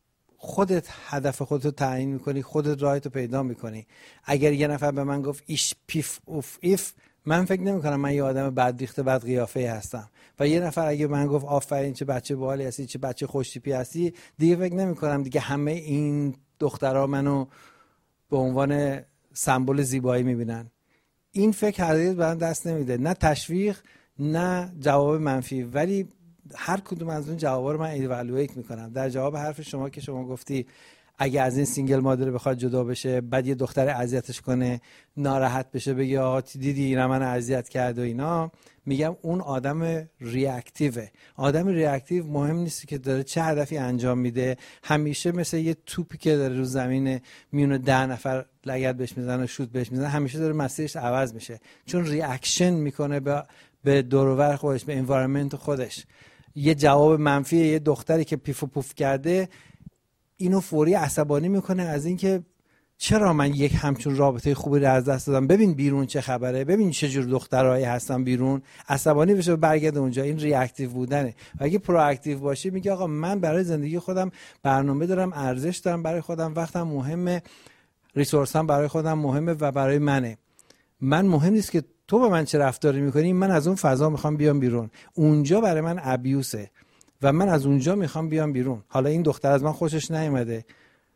خودت هدف خودت رو تعیین میکنی، خودت راهت رو پیدا میکنی. اگر یه نفر به من گفت ایش پیف اوف ایف، من فکر نمی کنم من یه آدم بد ریخته بد قیافه هستم. و یه نفر اگه من گفت آفرین چه بچه باحالی هستی، چه بچه خوش تیپی هستی، دیگه فکر نمی کنم دیگه همه این دخترها منو به عنوان سمبل زیبایی میبینن. این فکر هرگز به من دست نمیده، نه تشویق نه جواب منفی، ولی هر کدوم از اون جوابا رو من ایوالویت میکنم. در جواب حرف شما که شما گفتی اگه از این سینگل مادر بخواد جدا بشه، بعد یه دختر اذیتش کنه، ناراحت بشه، بگه آقا دیدی اینا من اذیت کرد و اینا، میگم اون آدم ریاکتیوه. آدم ریاکتیو مهم نیست که داره چه هدفی انجام میده، همیشه مثل یه توپی که داره رو زمین میونه ده نفر لگد بهش میزنه و شوت بهش میزنه، همیشه داره مسیرش عوض میشه، چون ریاکشن میکنه به به دور و بر خودش، به انوایرمنت خودش. یه جواب منفی یه دختری که پیف و پوف کرده، اینو فوری عصبانی میکنه از اینکه چرا من یک همچون رابطه خوبی رو از دست دادم، ببین بیرون چه خبره، ببین چه جور دخترایی هستن بیرون، عصبانی بشه و برگرده اونجا. این ریاکتیو بودنه. و اگه پرواکتیو باشی میگه آقا من برای زندگی خودم برنامه دارم، ارزش دارم برای خودم، وقتم مهمه، ریسورسم برای خودم مهمه و برای منه. من مهم نیست که تو با من چه رفتاری میکنی، من از اون فضا میخوام بیام بیرون. اونجا برای من ابیوسه و من از اونجا میخوام بیام بیرون. حالا این دختر از من خوشش نیومده،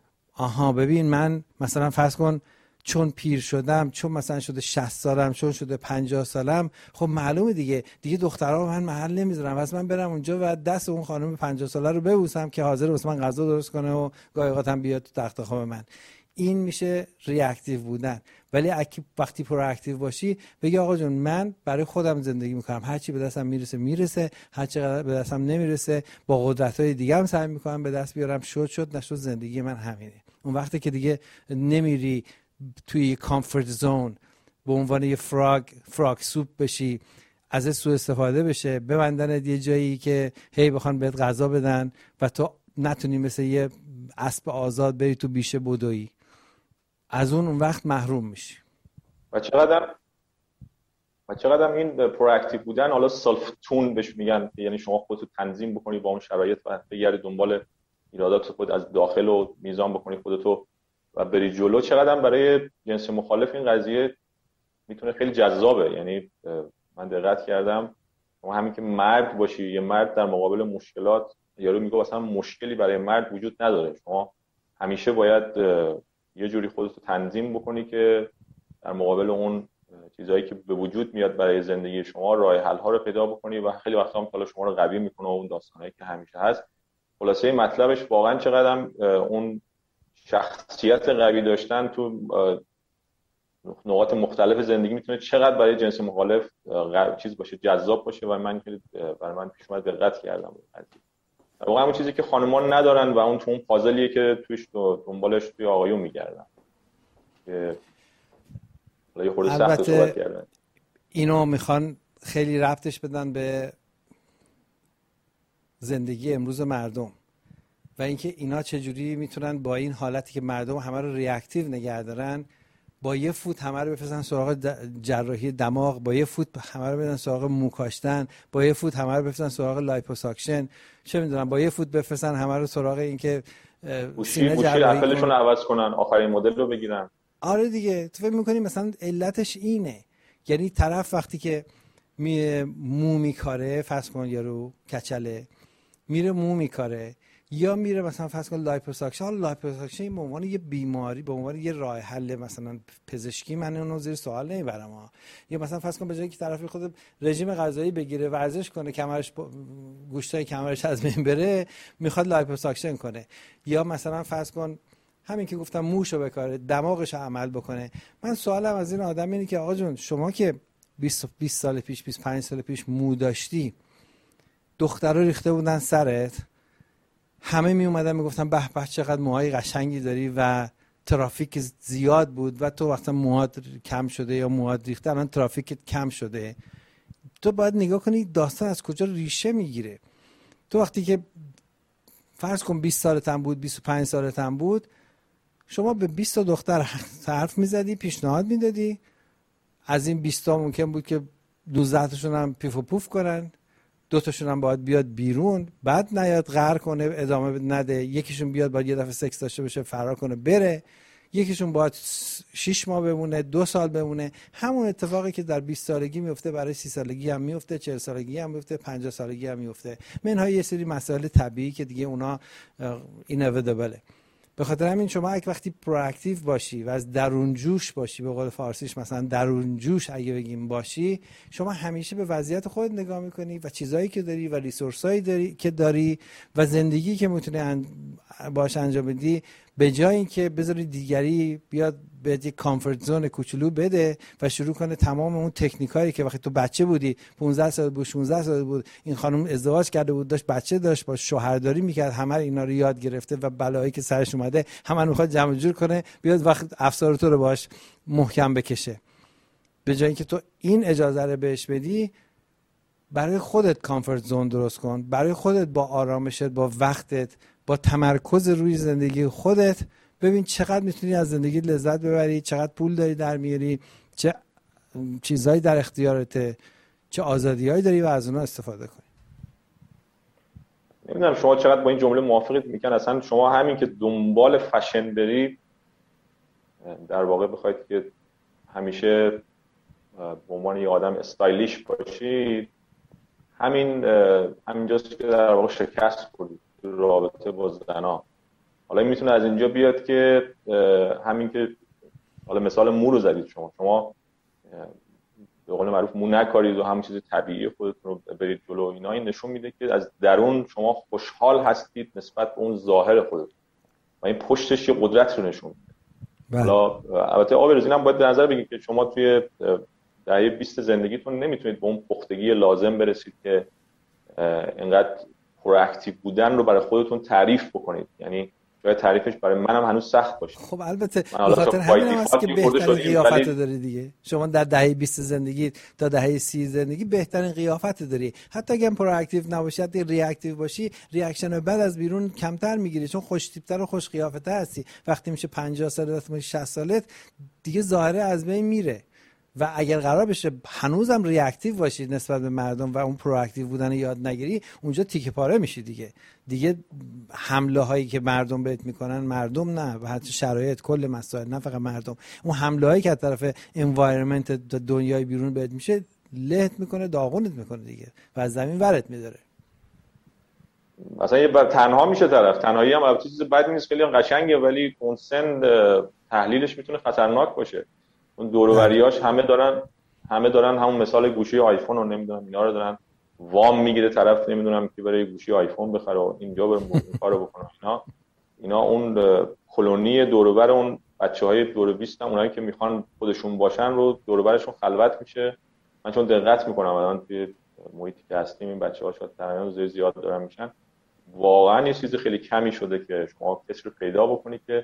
آها ببین من مثلا فرض کن چون پیر شدم، چون مثلا شده شصت سالم، چون شده پنجاه سالم، خب معلومه دیگه دیگه دخترها من محل نمیذارم، واسه من برم اونجا و دست اون خانم پنجاه ساله رو ببوسم که حاضر واسه من غذا درست کنه و گاهی اوقات هم بیاد تو تخت خواب من. این میشه ریاکتیو بودن. ولی اگه وقتی پرواکتیو باشی بگی آقا جون من برای خودم زندگی میکنم، هر چی به دستم میرسه میرسه، هر چی به دستم نمیرسه با قدرت‌های دیگه هم سعی میکنم به دست بیارم، شد شد نشد زندگی من همینه. اون وقتی که دیگه نمیری توی کامفورت زون به عنوان یه فراگ فراگ سوپ بشی، ازت سوء استفاده بشه، ببندن یه جایی که هی بخوان بهت غذا بدن و تو نتونی مثل یه اسب آزاد بری تو بیشه بدویی، از اون اون وقت محروم میشی. و چقدر و چقدر این پرواکتیو بودن، حالا سلف تون بهش میگن، یعنی شما خودتو تنظیم بکنی با اون شرایط و بگردی دنبال ایرادات خود از داخل و میزان بکنی خودتو و بری جلو، چقدر برای جنس مخالف این قضیه میتونه خیلی جذابه. یعنی من دقت کردم شما همین که مرد باشی، یه مرد در مقابل مشکلات، یارو میگه اصلا مشکلی برای مرد وجود نداره، شما همیشه باید یه جوری خودتو تنظیم بکنی که در مقابل اون چیزایی که به وجود میاد برای زندگی شما راه حل ها رو پیدا بکنی و خیلی وقتا هم شما رو قوی میکنه و اون داستانایی که همیشه هست. خلاصه مطلبش واقعا چقدر اون شخصیت قوی داشتن تو نقاط مختلف زندگی میتونه چقدر برای جنس مخالف چیز باشه، جذاب باشه. و من خیلی برای من پیش اومد دقت کردم واقعا اون چیزی که خانمان ندارن و اون تو اون پازلیه که توش دنبالش توی آقایون میگردن که یه خورده سخت صحبت کردن. اینو میخوان خیلی ربطش بدن به زندگی امروز مردم و اینکه اینا چجوری میتونن با این حالتی که مردم همه رو ریاکتیو نگه دارن، با یه فوت همه رو بفرستن سراغ جراحی دماغ، با یه فوت همه رو بدن سراغ مو کاشتن، با یه فوت همه رو بفرستن سراغ لایپوساکشن، چه میدونم با یه فوت بفرستن همه رو سراغ اینکه سینه جراحی کنن، عوض کنن، آخرین مدل رو بگیرن. آره دیگه، تو فکر می‌کنی مثلا علتش اینه؟ یعنی طرف وقتی که می مو میکاره، فرض کن یارو کچله میره مو میکاره، یا میره مثلا فرض کن لایپوساکشن. حالا لایپوساکشن به عنوان یه بیماری، به عنوان یه راه حل مثلا پزشکی، من اونو زیر سوال نمیبرم ها. یا مثلا فرض کن به جایی که طرف خود رژیم غذایی بگیره، ورزش کنه، کمرش گوشتای کمرش از بین بره، میخواد لایپوساکشن کنه. یا مثلا فرض کن همین که گفتم موشو بکاره، دماغش عمل بکنه. من سوالم از این آدم اینه که آقا جون شما که بیست بیست سال پیش، بیست و پنج سال پیش مو داشتی، دخترا ریخته بودن سرت، همه می اومدن میگفتن به به چقدر موهای قشنگی داری و ترافیک زیاد بود و تو وقتا موهات کم شده یا موهات ریخته، الان ترافیکت کم شده. تو باید نگاه کنی داستان از کجا ریشه میگیره. تو وقتی که فرض کن بیست سالتم بود، بیست و پنج سالتم بود، شما به بیست تا دختر حرف میزدی، پیشنهاد میدادی، از این بیست تا ممکن بود که دوازده تاشون هم پیف و پوف کنن، دو تاشون هم باید بیاد بیرون، بعد نیاد غر کنه ادامه نده، یکیشون بیاد باید یه دفعه سکس داشته باشه فرار کنه بره، یکیشون باید شش ماه بمونه، دو سال بمونه. همون اتفاقی که در بیست سالگی میفته برای سی سالگی هم میفته، چهل سالگی هم میفته، پنجاه سالگی هم میفته. منهای یه سری مسائل طبیعی که دیگه اونا اینویتابله. به خاطر همین شما اگه وقتی پرواکتیو باشی و از درون جوش باشی، به قول فارسیش مثلا درون جوش اگه بگیم باشی، شما همیشه به وضعیت خودت نگاه میکنی و چیزایی که داری و ریسورسایی داری که داری و زندگی که میتونی ان... باش انجام بدی، به جای اینکه بذاری دیگری بیاد به یک کامفورت زون کوچولو بده و شروع کنه تمام اون تکنیکایی که وقتی تو بچه بودی، پانزده سال بود، شانزده سال بود، این خانم ازدواج کرده بود، داشت بچه داشت، با شوهرداری میکرد، همه اینا رو یاد گرفته و بلایی که سرش اومده همه میخواد جمع جور کنه بیاد وقت افسار تو رو باش محکم بکشه. به جای اینکه تو این اجازه رو بهش بدی، برای خودت کامفورت زون درست کن، برای خودت با آرامشت، با وقتت، با تمرکز روی زندگی خودت، ببین چقدر میتونی از زندگی لذت ببری، چقدر پول داری در میاری، چه چیزایی در اختیارته، چه آزادیایی داری و از اونها استفاده کنی. نمیدونم شما چقدر با این جمله موافقید. میگن اصلا شما همین که دنبال فشن برید، در واقع بخواید که همیشه به عنوان یه آدم استایلیش باشید، همین همینجاست که در واقع شکست خوردید تو رابطه با زنا. حالا این میتونه از اینجا بیاد که همین که حالا مثال مو رو زدید شما شما به قول معروف مو نکارید و همون چیز طبیعی خودتون رو برید جلو، اینا این نشون میده که از درون شما خوشحال هستید نسبت به اون ظاهر خودتون و این پشتش یه قدرت رو نشون میده. حالا البته آبروز اینم باید به نظر بگید که شما توی دهه بیست زندگیتون نمیتونید به اون پختگی لازم برسید که اینقدر پرواکتیو بودن رو برای خودتون تعریف بکنید. یعنی شاید تعریفش برای منم هنوز سخت باشه. خب البته به خاطر همین هم هست که بهترین قیافت داری دیگه. شما در دهه بیست زندگی تا دهه سی زندگی بهترین قیافت داری. حتی اگه پرواکتیو نباشی، حتی ریاکتیو باشی، ریاکشن بعد از بیرون کمتر میگیری، چون خوش تیپ‌تر و خوش قیافت‌تر هستی. وقتی میشه پنجاه سالت، میشه شصت سالت، دیگه ظاهره از بین میره. و اگر قرار بشه هنوزم ریاکتیو باشی نسبت به مردم و اون پرواکتیو بودن یاد نگیری، اونجا تیکه پاره میشی دیگه. دیگه حمله هایی که مردم بهت میکنن، مردم نه، و حتی شرایط، کل مسائل، نه فقط مردم، اون حمله هایی که از طرف انوایرمنت دنیای بیرون بهت میشه، لهت میکنه، داغونت میکنه دیگه و از زمین ورت میداره. مثلا یه بر تنها میشه طرف. تنهایی هم البته چیز بدی نیست، خیلی قشنگه، ولی اون سن تحلیلش میتونه خطرناک باشه. اون دور و بریاش همه دارن همه دارن همون مثال گوشی آیفون رو نمیدونم اینا رو دارن وام میگیره طرف، نمیدونم که برای گوشی آیفون بخره و اینجا بره این کارو بکنه. اینا اینا اون کلونی دور و بر اون بچهای دور بیست هم، اونایی که میخوان خودشون باشن رو دور و برشون خلوت میشه. من چون دقت میکنم الان توی محیطی که هستیم این بچه‌ها شاید تنها زیاد دارن میشن، واقعا یه چیز خیلی کمی شده که شما کسی رو پیدا بکنید که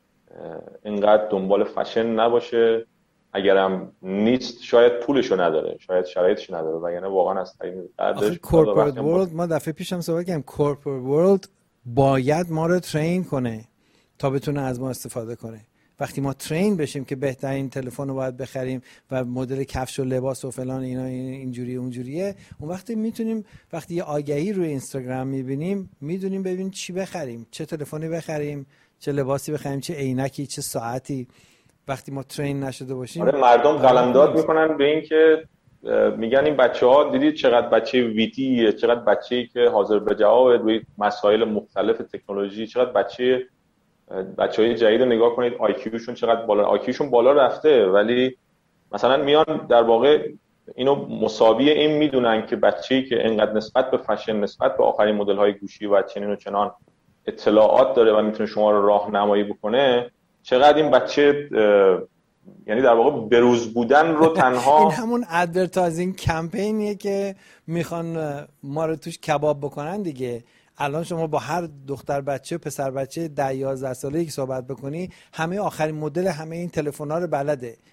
اینقدر دنبال فشن نباشه. اگرم نیست شاید پولشو نداره، شاید شرایطش نداره، وگرنه واقعا از طریق قدرش. کورپورات ورلد، ما دفعه پیشم صحبت کردیم، کورپورات ورلد باید ما رو ترین کنه تا بتونه از ما استفاده کنه. وقتی ما ترین بشیم که بهترین تلفن رو باید بخریم و مدل کفش و لباس و فلان اینا اینجوری اونجوریه، اون وقتی میتونیم، وقتی یه آگهی روی اینستاگرام میبینیم، میدونیم ببین چی بخریم، چه تلفنی بخریم، چه لباسی بخریم، چه عینکی، چه ساعتی. وقتی ما ترین نشده باشیم، آره مردم قلمداد میکنن به این که میگن این بچه‌ها دیدید چقدر بچه ویتیه، چقدر بچه‌ای که حاضر به جواب روی مسائل مختلف تکنولوژی، چقدر بچه بچه‌های جدید رو نگاه کنید آی کیوشون چقدر بالا، آی کیوشون بالا رفته، ولی مثلا میان در واقع اینو مساوی این میدونن که بچه‌ای که اینقدر نسبت به فشن، نسبت به آخرین مدل‌های گوشی و چنین و چنان اطلاعات داره و میتونه شما رو راهنمایی بکنه، چقدر این بچه یعنی در واقع بروز بودن رو تنها این همون ادورتایزینگ کمپینیه که میخوان ما رو توش کباب بکنن دیگه. الان شما با هر دختر بچه و پسر بچه ده یازده ساله‌ای که صحبت بکنی، همه آخرین مدل همه این تلفن‌ها رو بلده.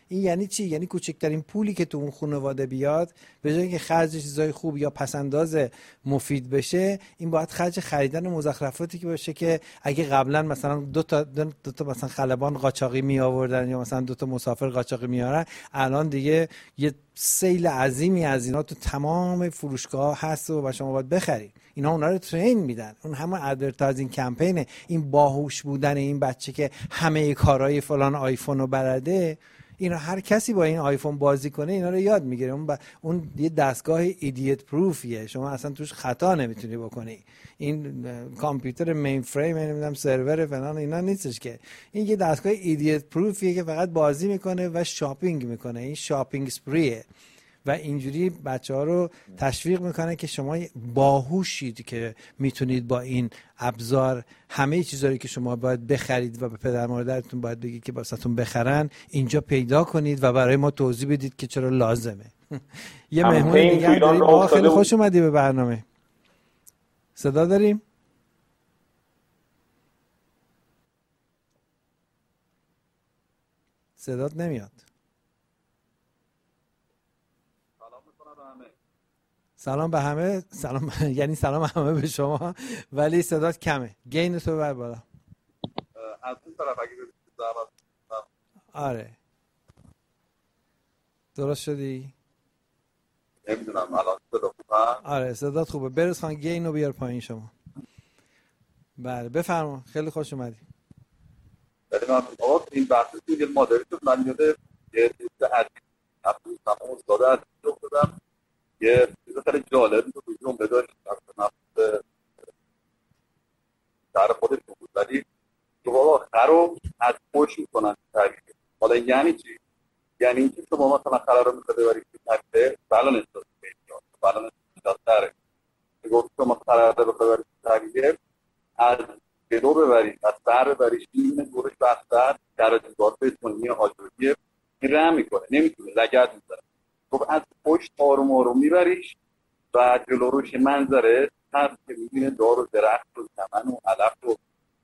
این یعنی چی؟ یعنی کوچکترین پولی که تو اون خانواده بیاد به جای اینکه خرج چیزای خوب یا پسنداز مفید بشه، این باید خرج خریدن مزخرفاتی که باشه که اگه قبلا مثلا دو تا دو تا مثلا خلبان قاچاقی می آوردن یا مثلا دو تا مسافر قاچاقی میارن، الان دیگه یه سیل عظیمی از اینا تو تمام فروشگاه هست و شما باید بخرید. اینا اونا رو ترین میدن. اون همون ادورتایزینگ کمپینه. این باهوش بودن این بچه که همه کارهای فلان آیفون رو بلده، اینا هر کسی با این آیفون بازی کنه اینا رو یاد میگیره. اون با... اون یه دستگاه ایدیت پروفیه، شما اصلا توش خطا نمیتونی بکنی. این کامپیوتر مین فریم نمیدونم سرور فلان اینا نیستش که، این یه دستگاه ایدیت پروفیه که فقط بازی میکنه و شاپینگ میکنه. این شاپینگ سپریه و اینجوری بچه ها رو تشویق میکنه که شما باهوشید که میتونید با این ابزار همه چیزایی که شما باید بخرید و به پدر مادرتون باید بگید که واسهتون بخرن اینجا پیدا کنید و برای ما توضیح بدید که چرا لازمه. یه مهمون دیگه داریم. آقا خیلی خوش اومدی به برنامه. صدا داریم؟ صدات نمیاد. سلام به همه. سلام یعنی سلام همه به شما، ولی صدات کمه. گین تو ببر بالا. از اون طرف اگه ببینید زحمت. آره درست شدی؟ نمیدونم الان صدا خوبه؟ آره صدات خوبه. برس خان گین رو بیار پایین شما. بله بفرما. خیلی خوش اومدی. خیلی ممنون. آقا این بحث سینگل مادری تو من یاد یه دوست عزیز عبدالله تمام استاد عزیز رو دادم. یه چیز خیلی جالبی تو جمله داشت در نفس در خودشون بود، ولی تو بابا خر رو از پشت میکنن طریقه. حالا یعنی چی؟ یعنی اینکه شما مثلا خر رو میخواد ببرید که طریقه بلان احساس میکنید بلان احساس داره میگفت شما خر رو بخواد ببرید طریقه از جلو ببرید، از سر ببرید، این گورش بستر در دیوار بتونی آجوریه رم میکنه، نمیتونه لگد میزنه. خب از پشت آروم آروم میبریش و جلو روش منظره هست که میبینه دار و درخت و چمن و علف و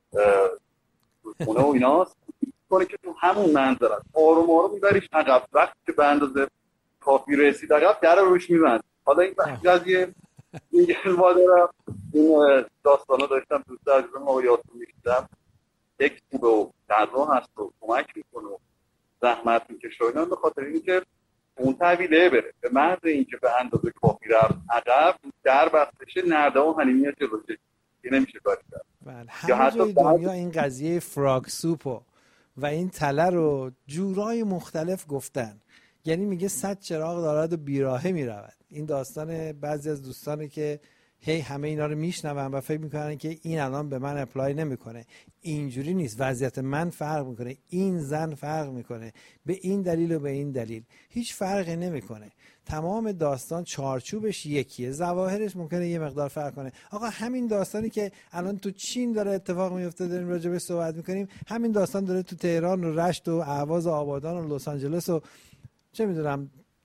خونه و ایناست کنه که تو همون منظره آروم آروم میبریش عقب. وقتی که به اندازه کافی رسید عقب در روش میبند. حالا این قضیه این مادرم این داستانو داشتم دوست عزیزم آقای یاسین میشیدم، یک خوبه و غذا هست و کمک میکنه و زحمت میکشه و اینا، به خاطر اینکه اون طویله بره به محض اینکه به اندازه کافی رفت عقب در بستشه نرده و حلیمیه جلوشه که نمیشه کاری کرد. بله همه جای دنیا این قضیه فراگ سوپو و این تله رو جورای مختلف گفتن. یعنی میگه صد چراغ دارد و بیراهه میرود. این داستان بعضی از دوستانه که هی همه اینا رو میشنون و فکر میکنن که این الان به من اپلای نمیکنه. اینجوری نیست. وضعیت من فرق میکنه، این زن فرق میکنه، به این دلیل و به این دلیل هیچ فرقی نمیکنه. تمام داستان چارچوبش یکیه، ظواهرش ممکنه یه مقدار فرق کنه. آقا همین داستانی که الان تو چین داره اتفاق میفته داریم راجع بهش صحبت میکنیم، همین داستان داره تو تهران و رشت و اهواز و آبادان و لس آنجلس و چه میدونم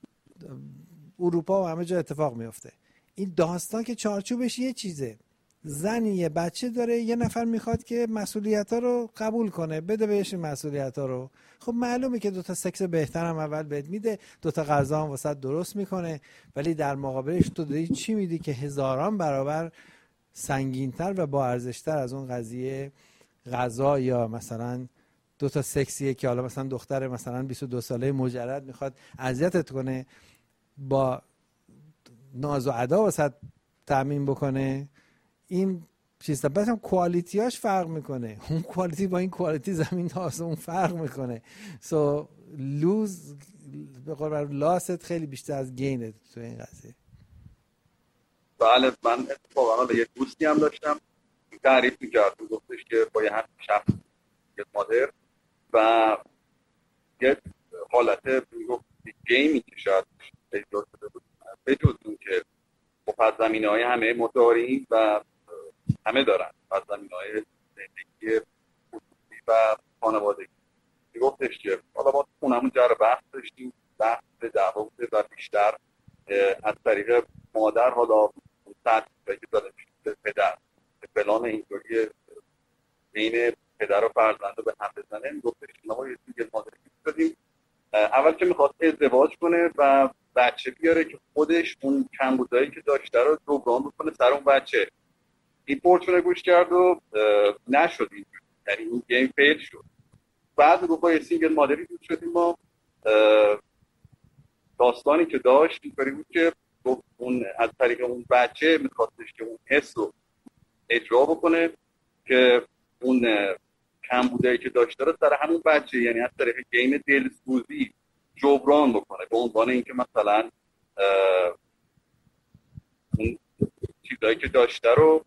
اروپا و همه جا اتفاق میفته. این داستان که چارچوبش یه چیزه. زنی یه بچه داره، یه نفر میخواد که مسئولیت‌ها رو قبول کنه، بده بهش مسئولیت‌ها رو. خب معلومه که دوتا سکس بهتر هم اول بهت میده، دوتا غذا هم واسه درست میکنه، ولی در مقابلش تو داری چی میدی که هزاران برابر سنگین‌تر و با ارزش‌تر از اون قضیه غذا یا مثلا دوتا سکسیه که حالا مثلا دختر مثلا بیست و دو ساله مجرد میخواد اذیتت کنه، با ناز و ادا واسه تامین بکنه. این چیزا بعد هم کوالیتیاش فرق میکنه. اون کوالیتی با این کوالیتی زمین تا آسمون فرق میکنه. سو لوز به قول لاست خیلی بیشتر از گینه تو این قضیه. بله من اتفاقا یه دوستی هم داشتم تعریف میکرد، گفتش که با یه همین شخص یه مادر و یه حالت میگفت گیمی که شاید ایجاد شده بود به جز اون که پس زمینه های همه ما داریم و همه دارن، پس زمینه های زندگی خصوصی و خانوادگی. میگفتش که حالا ما خونمون جر بحث داشتیم، بحث به دعوا بوده و بیشتر از طریق مادر حالا سطح که داده میشه پدر فلان اینطوری بین پدر و فرزند به هم بزنه. میگفتش که ما یه سیگل مادری دادیم اول که میخواد ازدواج کنه و بچه بیاره که خودش اون کمبودایی که داشته رو جبران بکنه سر اون بچه. این فورچون گوش کرد و نشد اینجوری، یعنی این گیم فیل شد. بعد رو با یه سینگل مادری دوست شدیم ما. داستانی که داشت اینطوری بود که اون از طریق اون بچه میخواستش که اون حس رو اجرا بکنه که اون کمبودایی که داشته رو سر همون بچه، یعنی از طریق گیم دلسوزی جبران بکنه، به عنوان اینکه مثلا اون چیزایی که داشته رو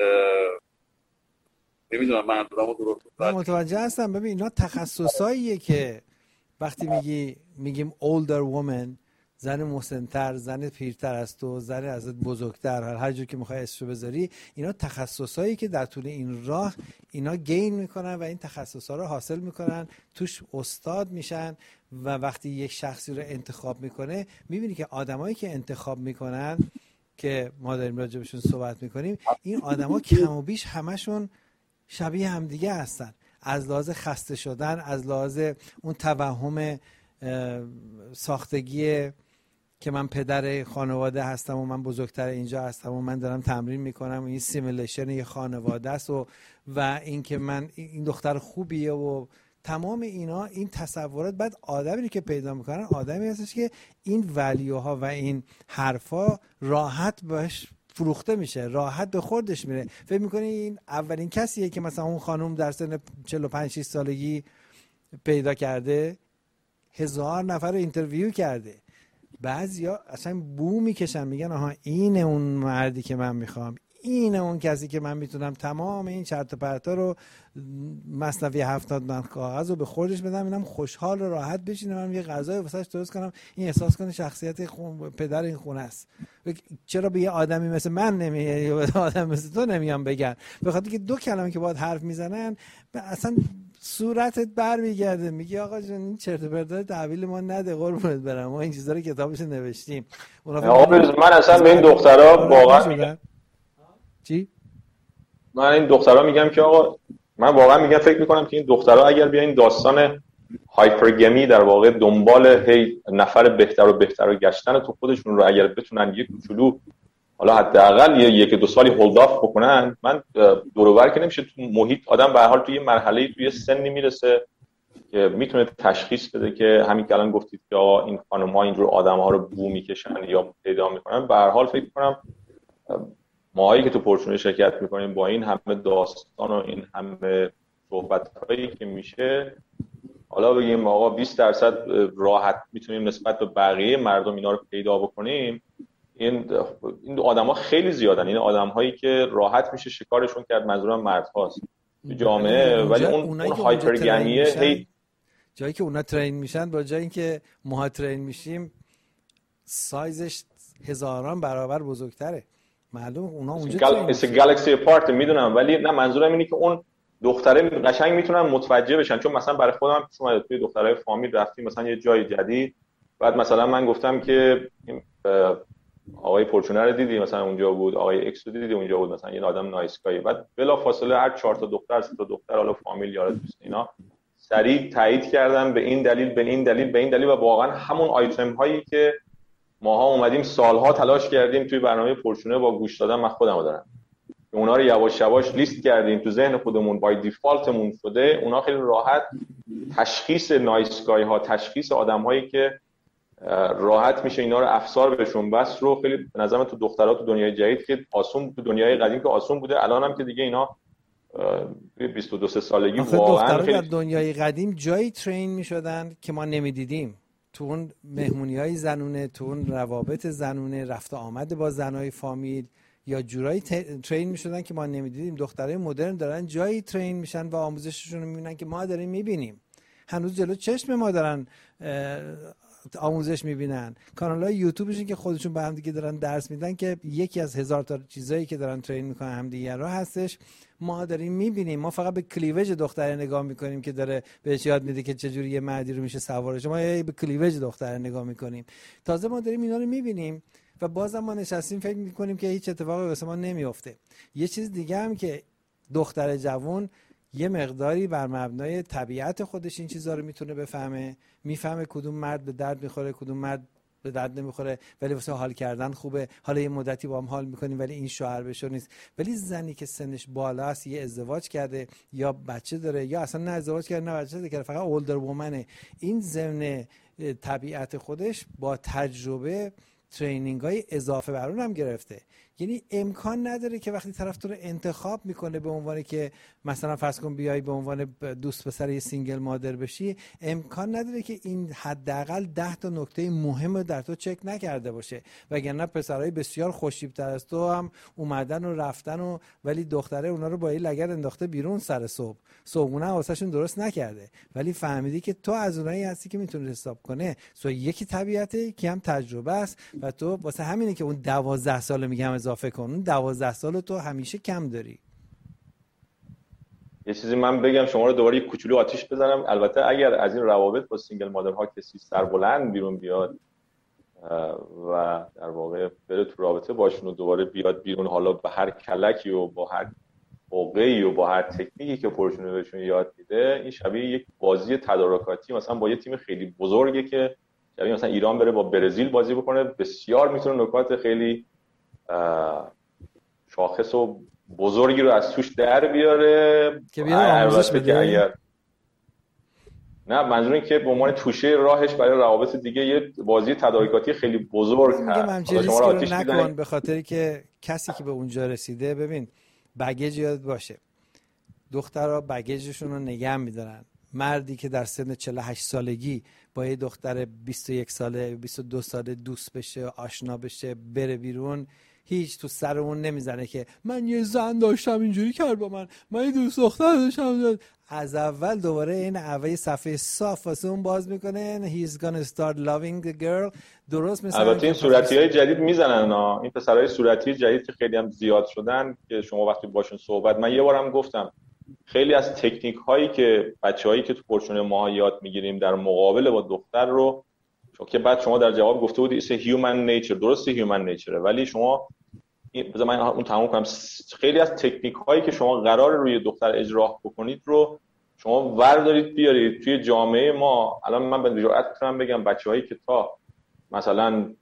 نمیدونم منظورم رو درست من متوجه هستم. ببین اینا تخصصاییه که وقتی میگی میگیم older woman، زن مسن‌تر، زن پیرتر از تو، زن ازت بزرگتر، هر جور که میخوای اسمشو بذاری، اینا تخصصایی که در طول این راه اینا گین میکنن و این تخصصا رو حاصل میکنن، توش استاد میشن. و وقتی یک شخصی رو انتخاب میکنه میبینی که آدمایی که انتخاب میکنن که ما داریم راجبشون صحبت میکنیم، این آدما کم و بیش همشون شبیه همدیگه هستن، از لحاظ خسته شدن، از لحاظ اون توهم ساختگی که من پدر خانواده هستم و من بزرگتر اینجا هستم و من دارم تمرین میکنم، این سیمولیشن یه خانواده است و و این که من این دختر خوبیه و تمام اینا، این تصورات. بعد آدمی که پیدا میکنن آدمی هستش که این ولیوها و این حرفا راحت باش فروخته میشه، راحت به خوردش میره. فکر میکنی این اولین کسیه که مثلا اون خانم در سن چهل و پنج شش سالگی پیدا کرده، هزار نفر رو اینترویو کرده، بعضیا اصلا بو میکشن میگن آها اینه اون مردی که من میخوام، اینه اون کسی که من میتونم تمام این چرت و پرتا رو مثنوی هفتاد من کاغذ رو به خوردش بدم، اینم خوشحال و راحت بشینه، من یه غذای واسش درست کنم، این احساس کنه شخصیت خون... پدر این خونه است. چرا به یه آدمی مثل من نمیگه یا به آدم مثل تو نمیام بگن؟ به خاطر که دو کلمه که باید حرف میزنن اصلا صورتت بر میگرده، میگی آقا جون این چرت و پرتا تحویل ما نده قربونت برم، ما این چیزا رو کتابش نوشتیم. من اصلا به این دخترا واقعا چی؟ من این دخترها میگم که آقا من واقعا میگم فکر میکنم که این دخترها اگر بیاین داستان هایپرگمی در واقع دنبال هی نفر بهتر و بهتر و گشتن تو خودشون رو اگر بتونن یک کوچولو حالا حداقل یه یک دو سالی هولد آف بکنن، من دور و بر که نمیشه، تو محیط آدم به هر حال توی مرحله توی سنی میرسه که میتونه تشخیص بده که همین که الان گفتید که آقا این خانم‌ها اینجور آدم‌ها رو بو میکشن یا پیدا میکنن. به هر حال فکر میکنم ماهایی که تو پورچونه شرکت میکنیم با این همه داستان و این همه صحبت‌هایی که میشه، حالا بگیم آقا بیست درصد راحت میتونیم نسبت به بقیه مردم اینا رو پیدا بکنیم، این این آدم‌ها خیلی زیادن، این آدم‌هایی که راحت میشه شکارشون کرد، منظورم مردهاست تو جامعه. ولی اون اون هایپرگمیه هی جایی که اونا ترین میشن با جایی که ما ترین میشیم سایزش هزاران برابر بزرگتره، معلومه اونا اونجا گال... مثل گالاکسی اپارت میدونم، ولی نه منظورم اینه که اون دختره قشنگ میتونن متوجه بشن. چون مثلا برای خودم پیش اومده توی دخترای فامیل رفتیم مثلا یه جای جدید، بعد مثلا من گفتم که آقای پورچونر رو دیدی مثلا اونجا بود، آقای اکس رو دیدی اونجا بود، مثلا یه آدم نایسکایی، بعد بلا فاصله هر چهار تا دختر سه تا دختر حالا فامیل یار دوست اینا سریع تایید کردن به این دلیل به این دلیل به این دلیل و واقعا همون آیتم هایی که ماها اومدیم سالها تلاش کردیم توی برنامه پورچونه با گوش دادن من خودم دارم اونا رو یواش یواش لیست کردیم تو ذهن خودمون، بای دیفالتمون شده. اونا خیلی راحت تشخیص نایسکای ها، تشخیص آدم هایی که راحت میشه اینا رو افسار بهشون بس رو خیلی به نظرم تو دخترها تو دنیای جدید که آسون، تو دنیای قدیم که آسون بوده، الان هم که دیگه اینا بیست و دو سالگی واقعا خیلی در دنیای قدیم جایی ترین میشدن که ما نمیدیدیم، تو اون مهمونی‌های زنونه، تو اون روابط زنونه، رفت آمد با زنای فامیل یا جورایی ترین میشدن که ما نمیدیدیم. دخترای مدرن دارن جایی ترین میشن و آموزششون رو میبینن که ما داریم میبینیم، هنوز جلو چشم ما دارن آموزش میبینن. کانال‌های یوتیوبشون که خودشون به هم دیگه دارن درس میدن که یکی از هزار تا چیزایی که دارن ترین میکنن هم دیگه رو هستش، ما داریم میبینیم. ما فقط به کلیوج دختره نگاه میکنیم که داره بهش یاد میده که چجوری یه مردی رو میشه سوارش، ما به کلیوج دختره نگاه میکنیم. تازه ما داریم اینا رو میبینیم و بازم ما نشستیم فکر میکنیم که هیچ اتفاقی واسه ما نمیفته. یه چیز دیگه هم که دختر جوان یه مقداری بر مبنای طبیعت خودش این چیزا رو میتونه بفهمه، میفهمه کدوم مرد به درد میخوره کدوم مرد به درد نمیخوره، ولی واسه حال کردن خوبه، حالا یه مدتی با هم حال میکنیم ولی این شوهر بشو نیست. ولی زنی که سنش بالاست، یه ازدواج کرده یا بچه داره یا اصلا نه ازدواج کرده نه بچه داره، فقط اولدر وومنه، این ضمن طبیعت خودش با تجربه ترینینگ های اضافه بر اون هم گرفته. یعنی امکان نداره که وقتی طرف تو رو انتخاب میکنه به عنوان که مثلا فرض کن بیای به عنوان دوست پسر یه سینگل مادر بشی، امکان نداره که این حداقل ده تا نکته مهم در تو چک نکرده باشه. وگرنه پسرای بسیار خوش‌تیپ‌تر از تو هم اومدن و رفتن و ولی دختره اونا رو با این لگد انداخته بیرون سر صبح، صبحونه واسهشون درست نکرده، ولی فهمیدی که تو از اونایی هستی که میتونی حساب کنه. سو یکی طبیعته که هم تجربه است و تو واسه همینه که اون دوازده سال میگم اضافه کن، اون دوازده سال تو همیشه کم داری. یه چیزی من بگم شما رو دوباره یک کوچولو آتیش بزنم. البته اگر از این روابط با سینگل مادرها کسی سربلند بیرون بیاد و در واقع بره تو رابطه باشون و دوباره بیاد بیرون، حالا به هر کلکی و با هر موقعی و با هر تکنیکی که پرشونه بهشون یاد میده، این شبیه یک بازی تدارکاتی مثلا با یه تیم خیلی بزرگه که شبیه مثلا ایران بره با برزیل بازی بکنه، بسیار میتونه نکات خیلی شاخص و بزرگی رو از توش در بیاره که بیاره آموزش بده. اگر نه، منظور این که به عنوان توشه راهش برای روابط دیگه یه بازی تدارکاتی خیلی بزرگ هست. میگم شما رو نکن به خاطری که کسی که به اونجا رسیده، ببین بگیج یاد باشه، دخترها بگیجشون رو نگه میدارن. مردی که در سن چهل و هشت سالگی با یه دختر بیست و یک ساله بیست و دو ساله دوست بشه، آشنا بشه، بره بیرون، هیچ تو سر اون نمیزنه که من یه زن داشتم اینجوری کرد با من، من یه دوست دختر داشتم. از اول دوباره این اولی صفحه صاف واسه اون باز میکنه. he's gonna start loving the girl. درست مثلا البته این صورتی‌های جدید میزنن ها، این پسرای صورتی جدید که خیلی هم زیاد شدن که شما وقتی باشون صحبت، من یه بارم گفتم خیلی از تکنیک هایی که بچه‌هایی که تو پورشن ما یاد میگیریم در مقابله با دختر رو، چون که بعد شما در جواب گفته بودی ایسه هیومن نیچر، درسته هیومن نیچره، ولی شما بذار من اون تموم کنم، خیلی از تکنیک هایی که شما قرار روی دختر اجرا بکنید رو شما وردارید بیارید توی جامعه ما. الان من به جرئت میتونم بگم بچه‌هایی که تا مثلا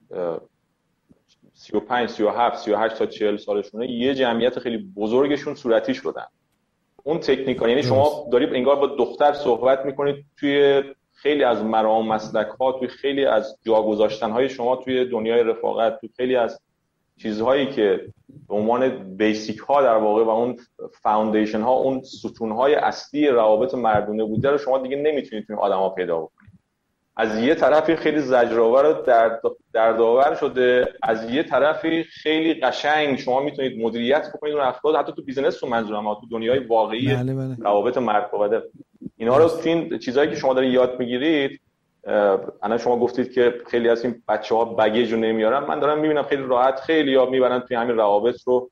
سی و پنج، سی و هفت، سی و هشت تا چهل سالشونه، یه جمعیت خیلی بزرگشون صورتی شدن. اون تکنیکا، یعنی شما دارید انگار با دختر صحبت میکنید توی خیلی از مرام مسلک‌ها، توی خیلی از جا گذاشتن‌های شما توی دنیای رفاقت، توی خیلی از چیزهایی که به عنوان بیسیک ها در واقع و اون فاوندیشن ها، اون ستون های اصلی روابط مردونه بوده رو شما دیگه نمیتونید توی آدما پیدا بکنید. از یه طرفی خیلی زجرآور و درد دردآور شده، از یه طرفی خیلی قشنگ شما میتونید مدیریت بکنید اون افراد، حتی تو بیزینس تو منظورم ها، تو دنیای واقعی بله بله. روابط مرد و زن. اینا رو تو این چیزایی که شما دارید یاد میگیرید، الان شما گفتید که خیلی از این بچه‌ها بگیج رو نمیارن، من دارم میبینم خیلی راحت خیلی ها میبرن توی همین روابط رو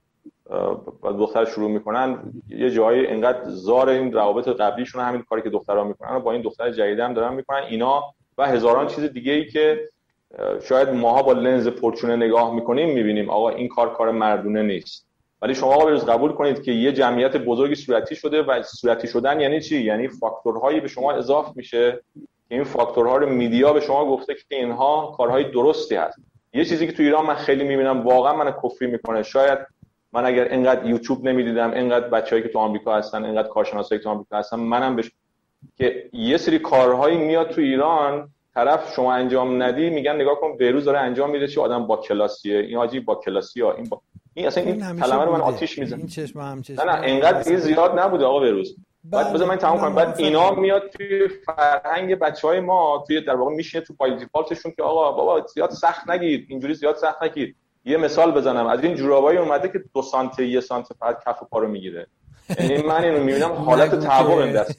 با دختر شروع میکنن، یه جایی انقدر زار این روابط قبلیشون همین کاری که دخترها میکنن با این دختر جدید هم دارن میکنن. اینا و هزاران چیز دیگه ای که شاید ماها با لنز پرچونه نگاه میکنیم میبینیم آقا این کار کار مردونه نیست، ولی شما آقا بروز قبول کنید که یه جمعیت بزرگی صورتی شده و صورتی شدن یعنی چی؟ یعنی فاکتورهایی به شما اضافه میشه، این فاکتورها رو میدیا به شما گفته که اینها کارهای درستی هست. یه چیزی که تو ایران من خیلی میبینم واقعا من کفری میکنه، شاید من اگر اینقدر یوتیوب نمیدیدم، اینقدر بچه‌ای که تو آمریکا هستن، اینقدر کارشناسایی که تو آمریکا هستن، منم بهش که یه سری کارهایی میاد تو ایران طرف شما انجام ندی میگن نگاه کن بهروز داره انجام میده، چه آدم با کلاسیه، این حاجی با کلاسیه، این با این اصلا این کلمه رو من آتیش میزنم. این چشم هم چشم نه نه اینقدر این زیاد نبوده آقا بهروز. بعد بذار من تمام کنم. بعد اینا میاد توی فرهنگ بچهای ما، توی در واقع میشینه تو پای دیفالتشون که آقا بابا زیاد سخت نگیر، اینجوری زیاد سخت نگیر. یه مثال بزنم، از این جورابایی اومده که دو سانتی یک سانتی فقط کف پا رو میگیره. یعنی من اینو میبینم حالت تعهب اندست.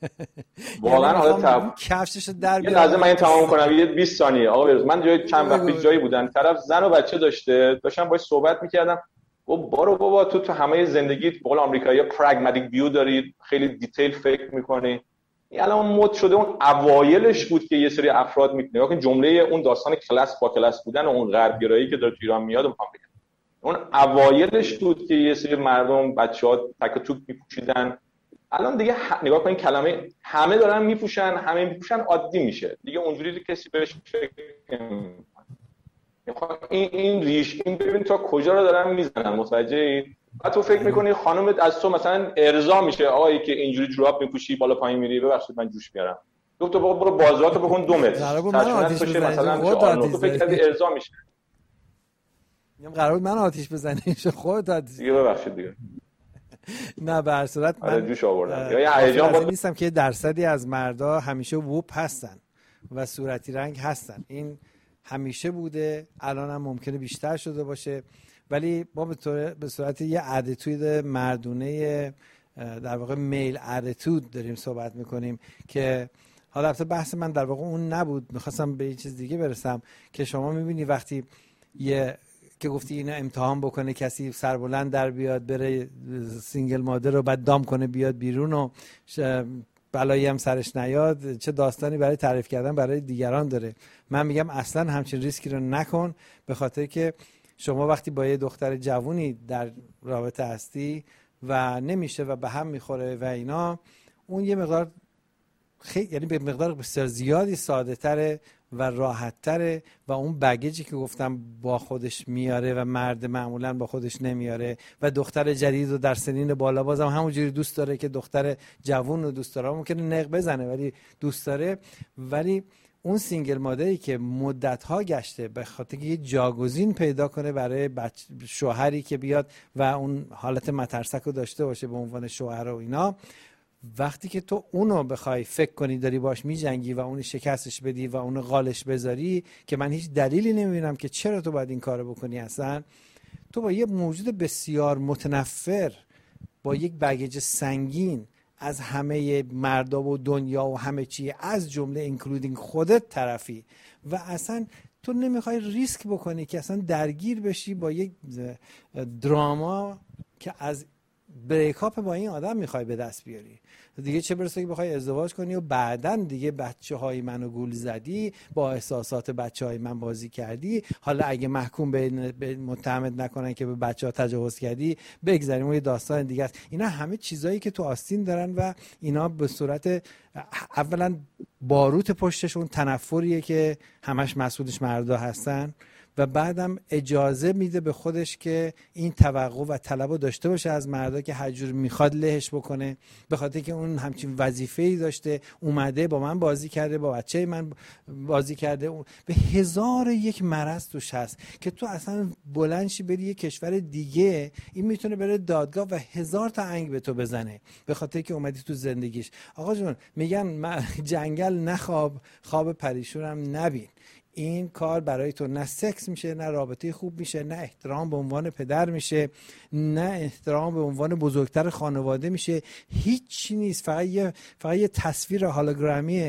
واقعا حالت تعهب. کفشش در بیاد. یه لحظه من این تمام کنم، یه بیست ثانیه آقا بروز. من جای چند وقتی جایی بودم، طرف زن و بچه داشته، داشتم باهاش صحبت میکردم. گفت بارو بابا تو تو همه زندگیت به قول آمریکایی‌ها پرگماتیک ویو داری، خیلی دیتیل فکر می‌کنی. این الان مد شده، اون اوایلش بود که یه سری افراد می‌تونن که جمله اون داستان کلاس با کلاس بودن و اون غربگرایی که داره تو ایران میاد می‌خوام بگم. اون اوایلش بود که یه سری مردم بچه‌ها تک و توک می‌پوشیدن، الان دیگه ح... نگاه کنین کلمه همه دارن میپوشن، همه میپوشن عادی میشه دیگه، اونجوری کسی بهش فکر نمی‌کنه. این این ریش این ببین تا کجا رو دارن میزنن، متوجهی؟ بعد تو فکر میکنی خانم از تو مثلا ارضا میشه آقایی که اینجوری جوراب میپوشی بالا پایین میری، ببخشید من جوش میارم، تو تو برو بازارتو بکن دو متر قرار بود من آتیش بزنی مثلا خودت آتیش تو فکر کردی ارضا میشه. میگم قرار بود من آتیش بزنی میشه خودت آتیش دیگه ببخشید دیگه نه به هر صورت من جوش آوردم یا هیجان بود نیستم که درصدی از مردا همیشه ووپ هستن و صورتی رنگ هستن، این همیشه بوده، الان هم ممکنه بیشتر شده باشه، ولی ما به به صورت یه اتیتود مردونه در واقع میل اتیتود داریم صحبت میکنیم که حالا البته بحث من در واقع اون نبود، میخواستم به یه چیز دیگه برسم که شما میبینی وقتی یه که گفتی اینو امتحان بکنه کسی سربلند در بیاد بره سینگل مادر رو بعد دام کنه بیاد بیرون و بلایی هم سرش نیاد، چه داستانی برای تعریف کردن برای دیگران داره. من میگم اصلا همچین ریسکی رو نکن، به خاطر که شما وقتی با یه دختر جوونی در رابطه هستی و نمیشه و به هم میخوره و اینا، اون یه مقدار خیلی یعنی به مقدار بسیار زیادی ساده تره و راحت تره و اون بگیجی که گفتم با خودش میاره و مرد معمولا با خودش نمیاره و دختر جدید رو در سنین بالا بازم همونجوری دوست داره که دختر جوون رو دوست داره، ممکنه نق بزنه ولی دوست داره. ولی اون سینگل مادری که مدت‌ها گشته به خاطر که یه جاگزین پیدا کنه برای بچ... شوهری که بیاد و اون حالت مترسک رو داشته باشه به عنوان شوهر و اینا، وقتی که تو اونو بخوای فکر کنی داری باش میجنگی و اونو شکستش بدی و اونو غالش بذاری که من هیچ دلیلی نمیبینم که چرا تو باید این کارو بکنی، اصلا تو با یه موجود بسیار متنفر با یک بگیج سنگین از همه مردا و دنیا و همه چی از جمله اینکلودینگ خودت طرفی و اصلا تو نمیخوای ریسک بکنی که اصلا درگیر بشی با یک دراما که از بریکاپ با این آدم میخوای به دست بیاری دیگه، چه برسه که بخوای ازدواج کنی و بعدن دیگه بچه های منو گول زدی، با احساسات بچه های من بازی کردی، حالا اگه محکوم به متهمت نکنن که به بچه ها تجاوز کردی بگذاریم و یه داستان دیگه است. اینا همه چیزایی که تو آستین دارن و اینا به صورت اولا باروت پشتشون تنفریه که همش مسئولش مردا هستن و بعدم اجازه میده به خودش که این توقع و طلب رو داشته باشه از مردا که هر جور میخواد لهش بکنه، به خاطر که اون همچین وظیفه‌ای داشته، اومده با من بازی کرده، با بچه من بازی کرده، به هزار یک مرض توش هست که تو اصلا بلندشی بری یه کشور دیگه این میتونه بره دادگاه و هزار تا انگ به تو بزنه به خاطر که اومدی تو زندگیش. آقا جون میگن جنگل نخواب خواب پریشونم نبین، این کار برای تو نه سکس میشه، نه رابطه خوب میشه، نه احترام به عنوان پدر میشه، نه احترام به عنوان بزرگتر خانواده میشه، هیچی نیست، فقط یه فقط یه تصویر هولوگرامی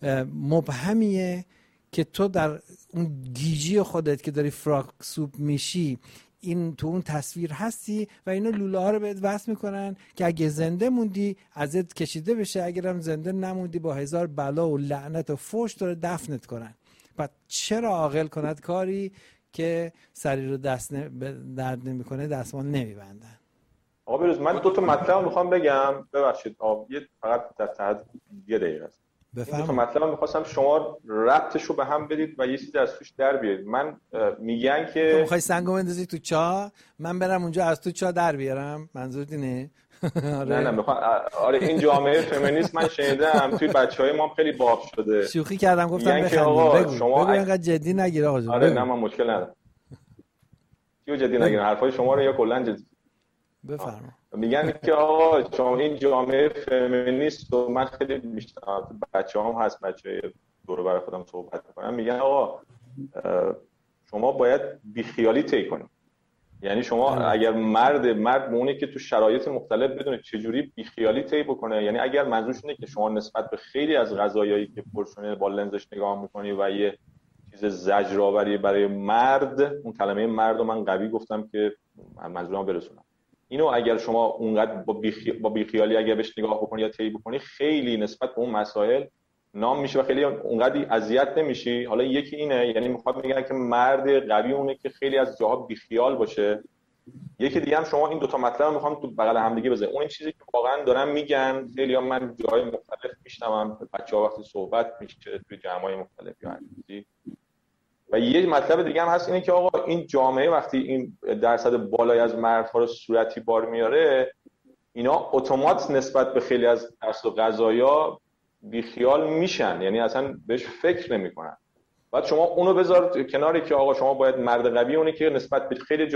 مبهمیه که تو در اون گیجی خودت که داری فراک سوپ میشی این تو اون تصویر هستی و اینا لوله ها رو بهت وصل میکنن که اگه زنده موندی ازت کشیده بشه، اگرم زنده نموندی با هزار بلا و لعنت و فحش تو رو دفنت کنن. بعد چرا عاقل کند کاری که سری رو دست ن... درد نمیکنه دستمال نمیبندن؟ آقا بروز من دو تا مطلب میخوام بگم، ببخشید آقا یه فقط در تحت یه دقیقه است. بفهم. دو تا مطلب میخواستم شما ربطش رو به هم بدید و یه چیزی از توش در بیارید. من میگن که تو میخوای سنگو بندازی تو چاه من برم اونجا از تو چاه در بیارم، منظورت اینه؟ آره. نه نه میخوام آره این جامعه فمینیست من شنیدم توی بچهای ما خیلی باب شده. شوخی کردم گفتم بخندیم. بگو شما بگو اینقدر جدی نگیر آقا جون. آره نه من مشکل ندارم. چیو جدی نگیرن حرفای شما رو یا کلا جدی بفرما. میگن که آقا شما این جامعه فمینیست و من خیلی میشناسم بچه‌هام هست بچه‌های دور و بر خودم صحبت می‌کنم میگن آقا شما باید بیخیالی طی کنید. یعنی شما اگر مرد مرد مونه که تو شرایط مختلف بدونه چجوری بیخیالی طی بکنه، یعنی اگر منظورش اینه که شما نسبت به خیلی از قضایایی که پرسونه با لنزش نگاه می‌کنی و یه چیز زجرآوری برای مرد، اون کلمه مرد رو من قوی گفتم که منظورم برسونم، اینو اگر شما اونقدر با بیخی... با بیخیالی اگر بهش نگاه بکنی یا طی بکنی خیلی نسبت به اون مسائل نام میشه و خیلی اونقدر اذیت نمیشی. حالا یکی اینه، یعنی میخواد میگن که مرد قوی اونه که خیلی از جاها بیخیال باشه یکی دیگه هم شما این دو تا مطلب رو میخوام تو بغل هم دیگه بذارید. اون این چیزی که واقعا دارن میگن، خیلی‌ها من جای مختلف میشنوم بچه‌ها وقتی صحبت میشه توی جمع‌های مختلف یا هر چیزی. و یه مطلب دیگه هم هست اینه که آقا این جامعه وقتی این درصد بالایی از مردها رو صورتی بار میاره، اینا اتومات نسبت به خیلی از درس و قضایا بیخیال میشن، یعنی اصلا بهش فکر نمیکنن. بعد شما اونو بذار کناری که آقا شما باید مرد قوی اونی که نسبت به خیلی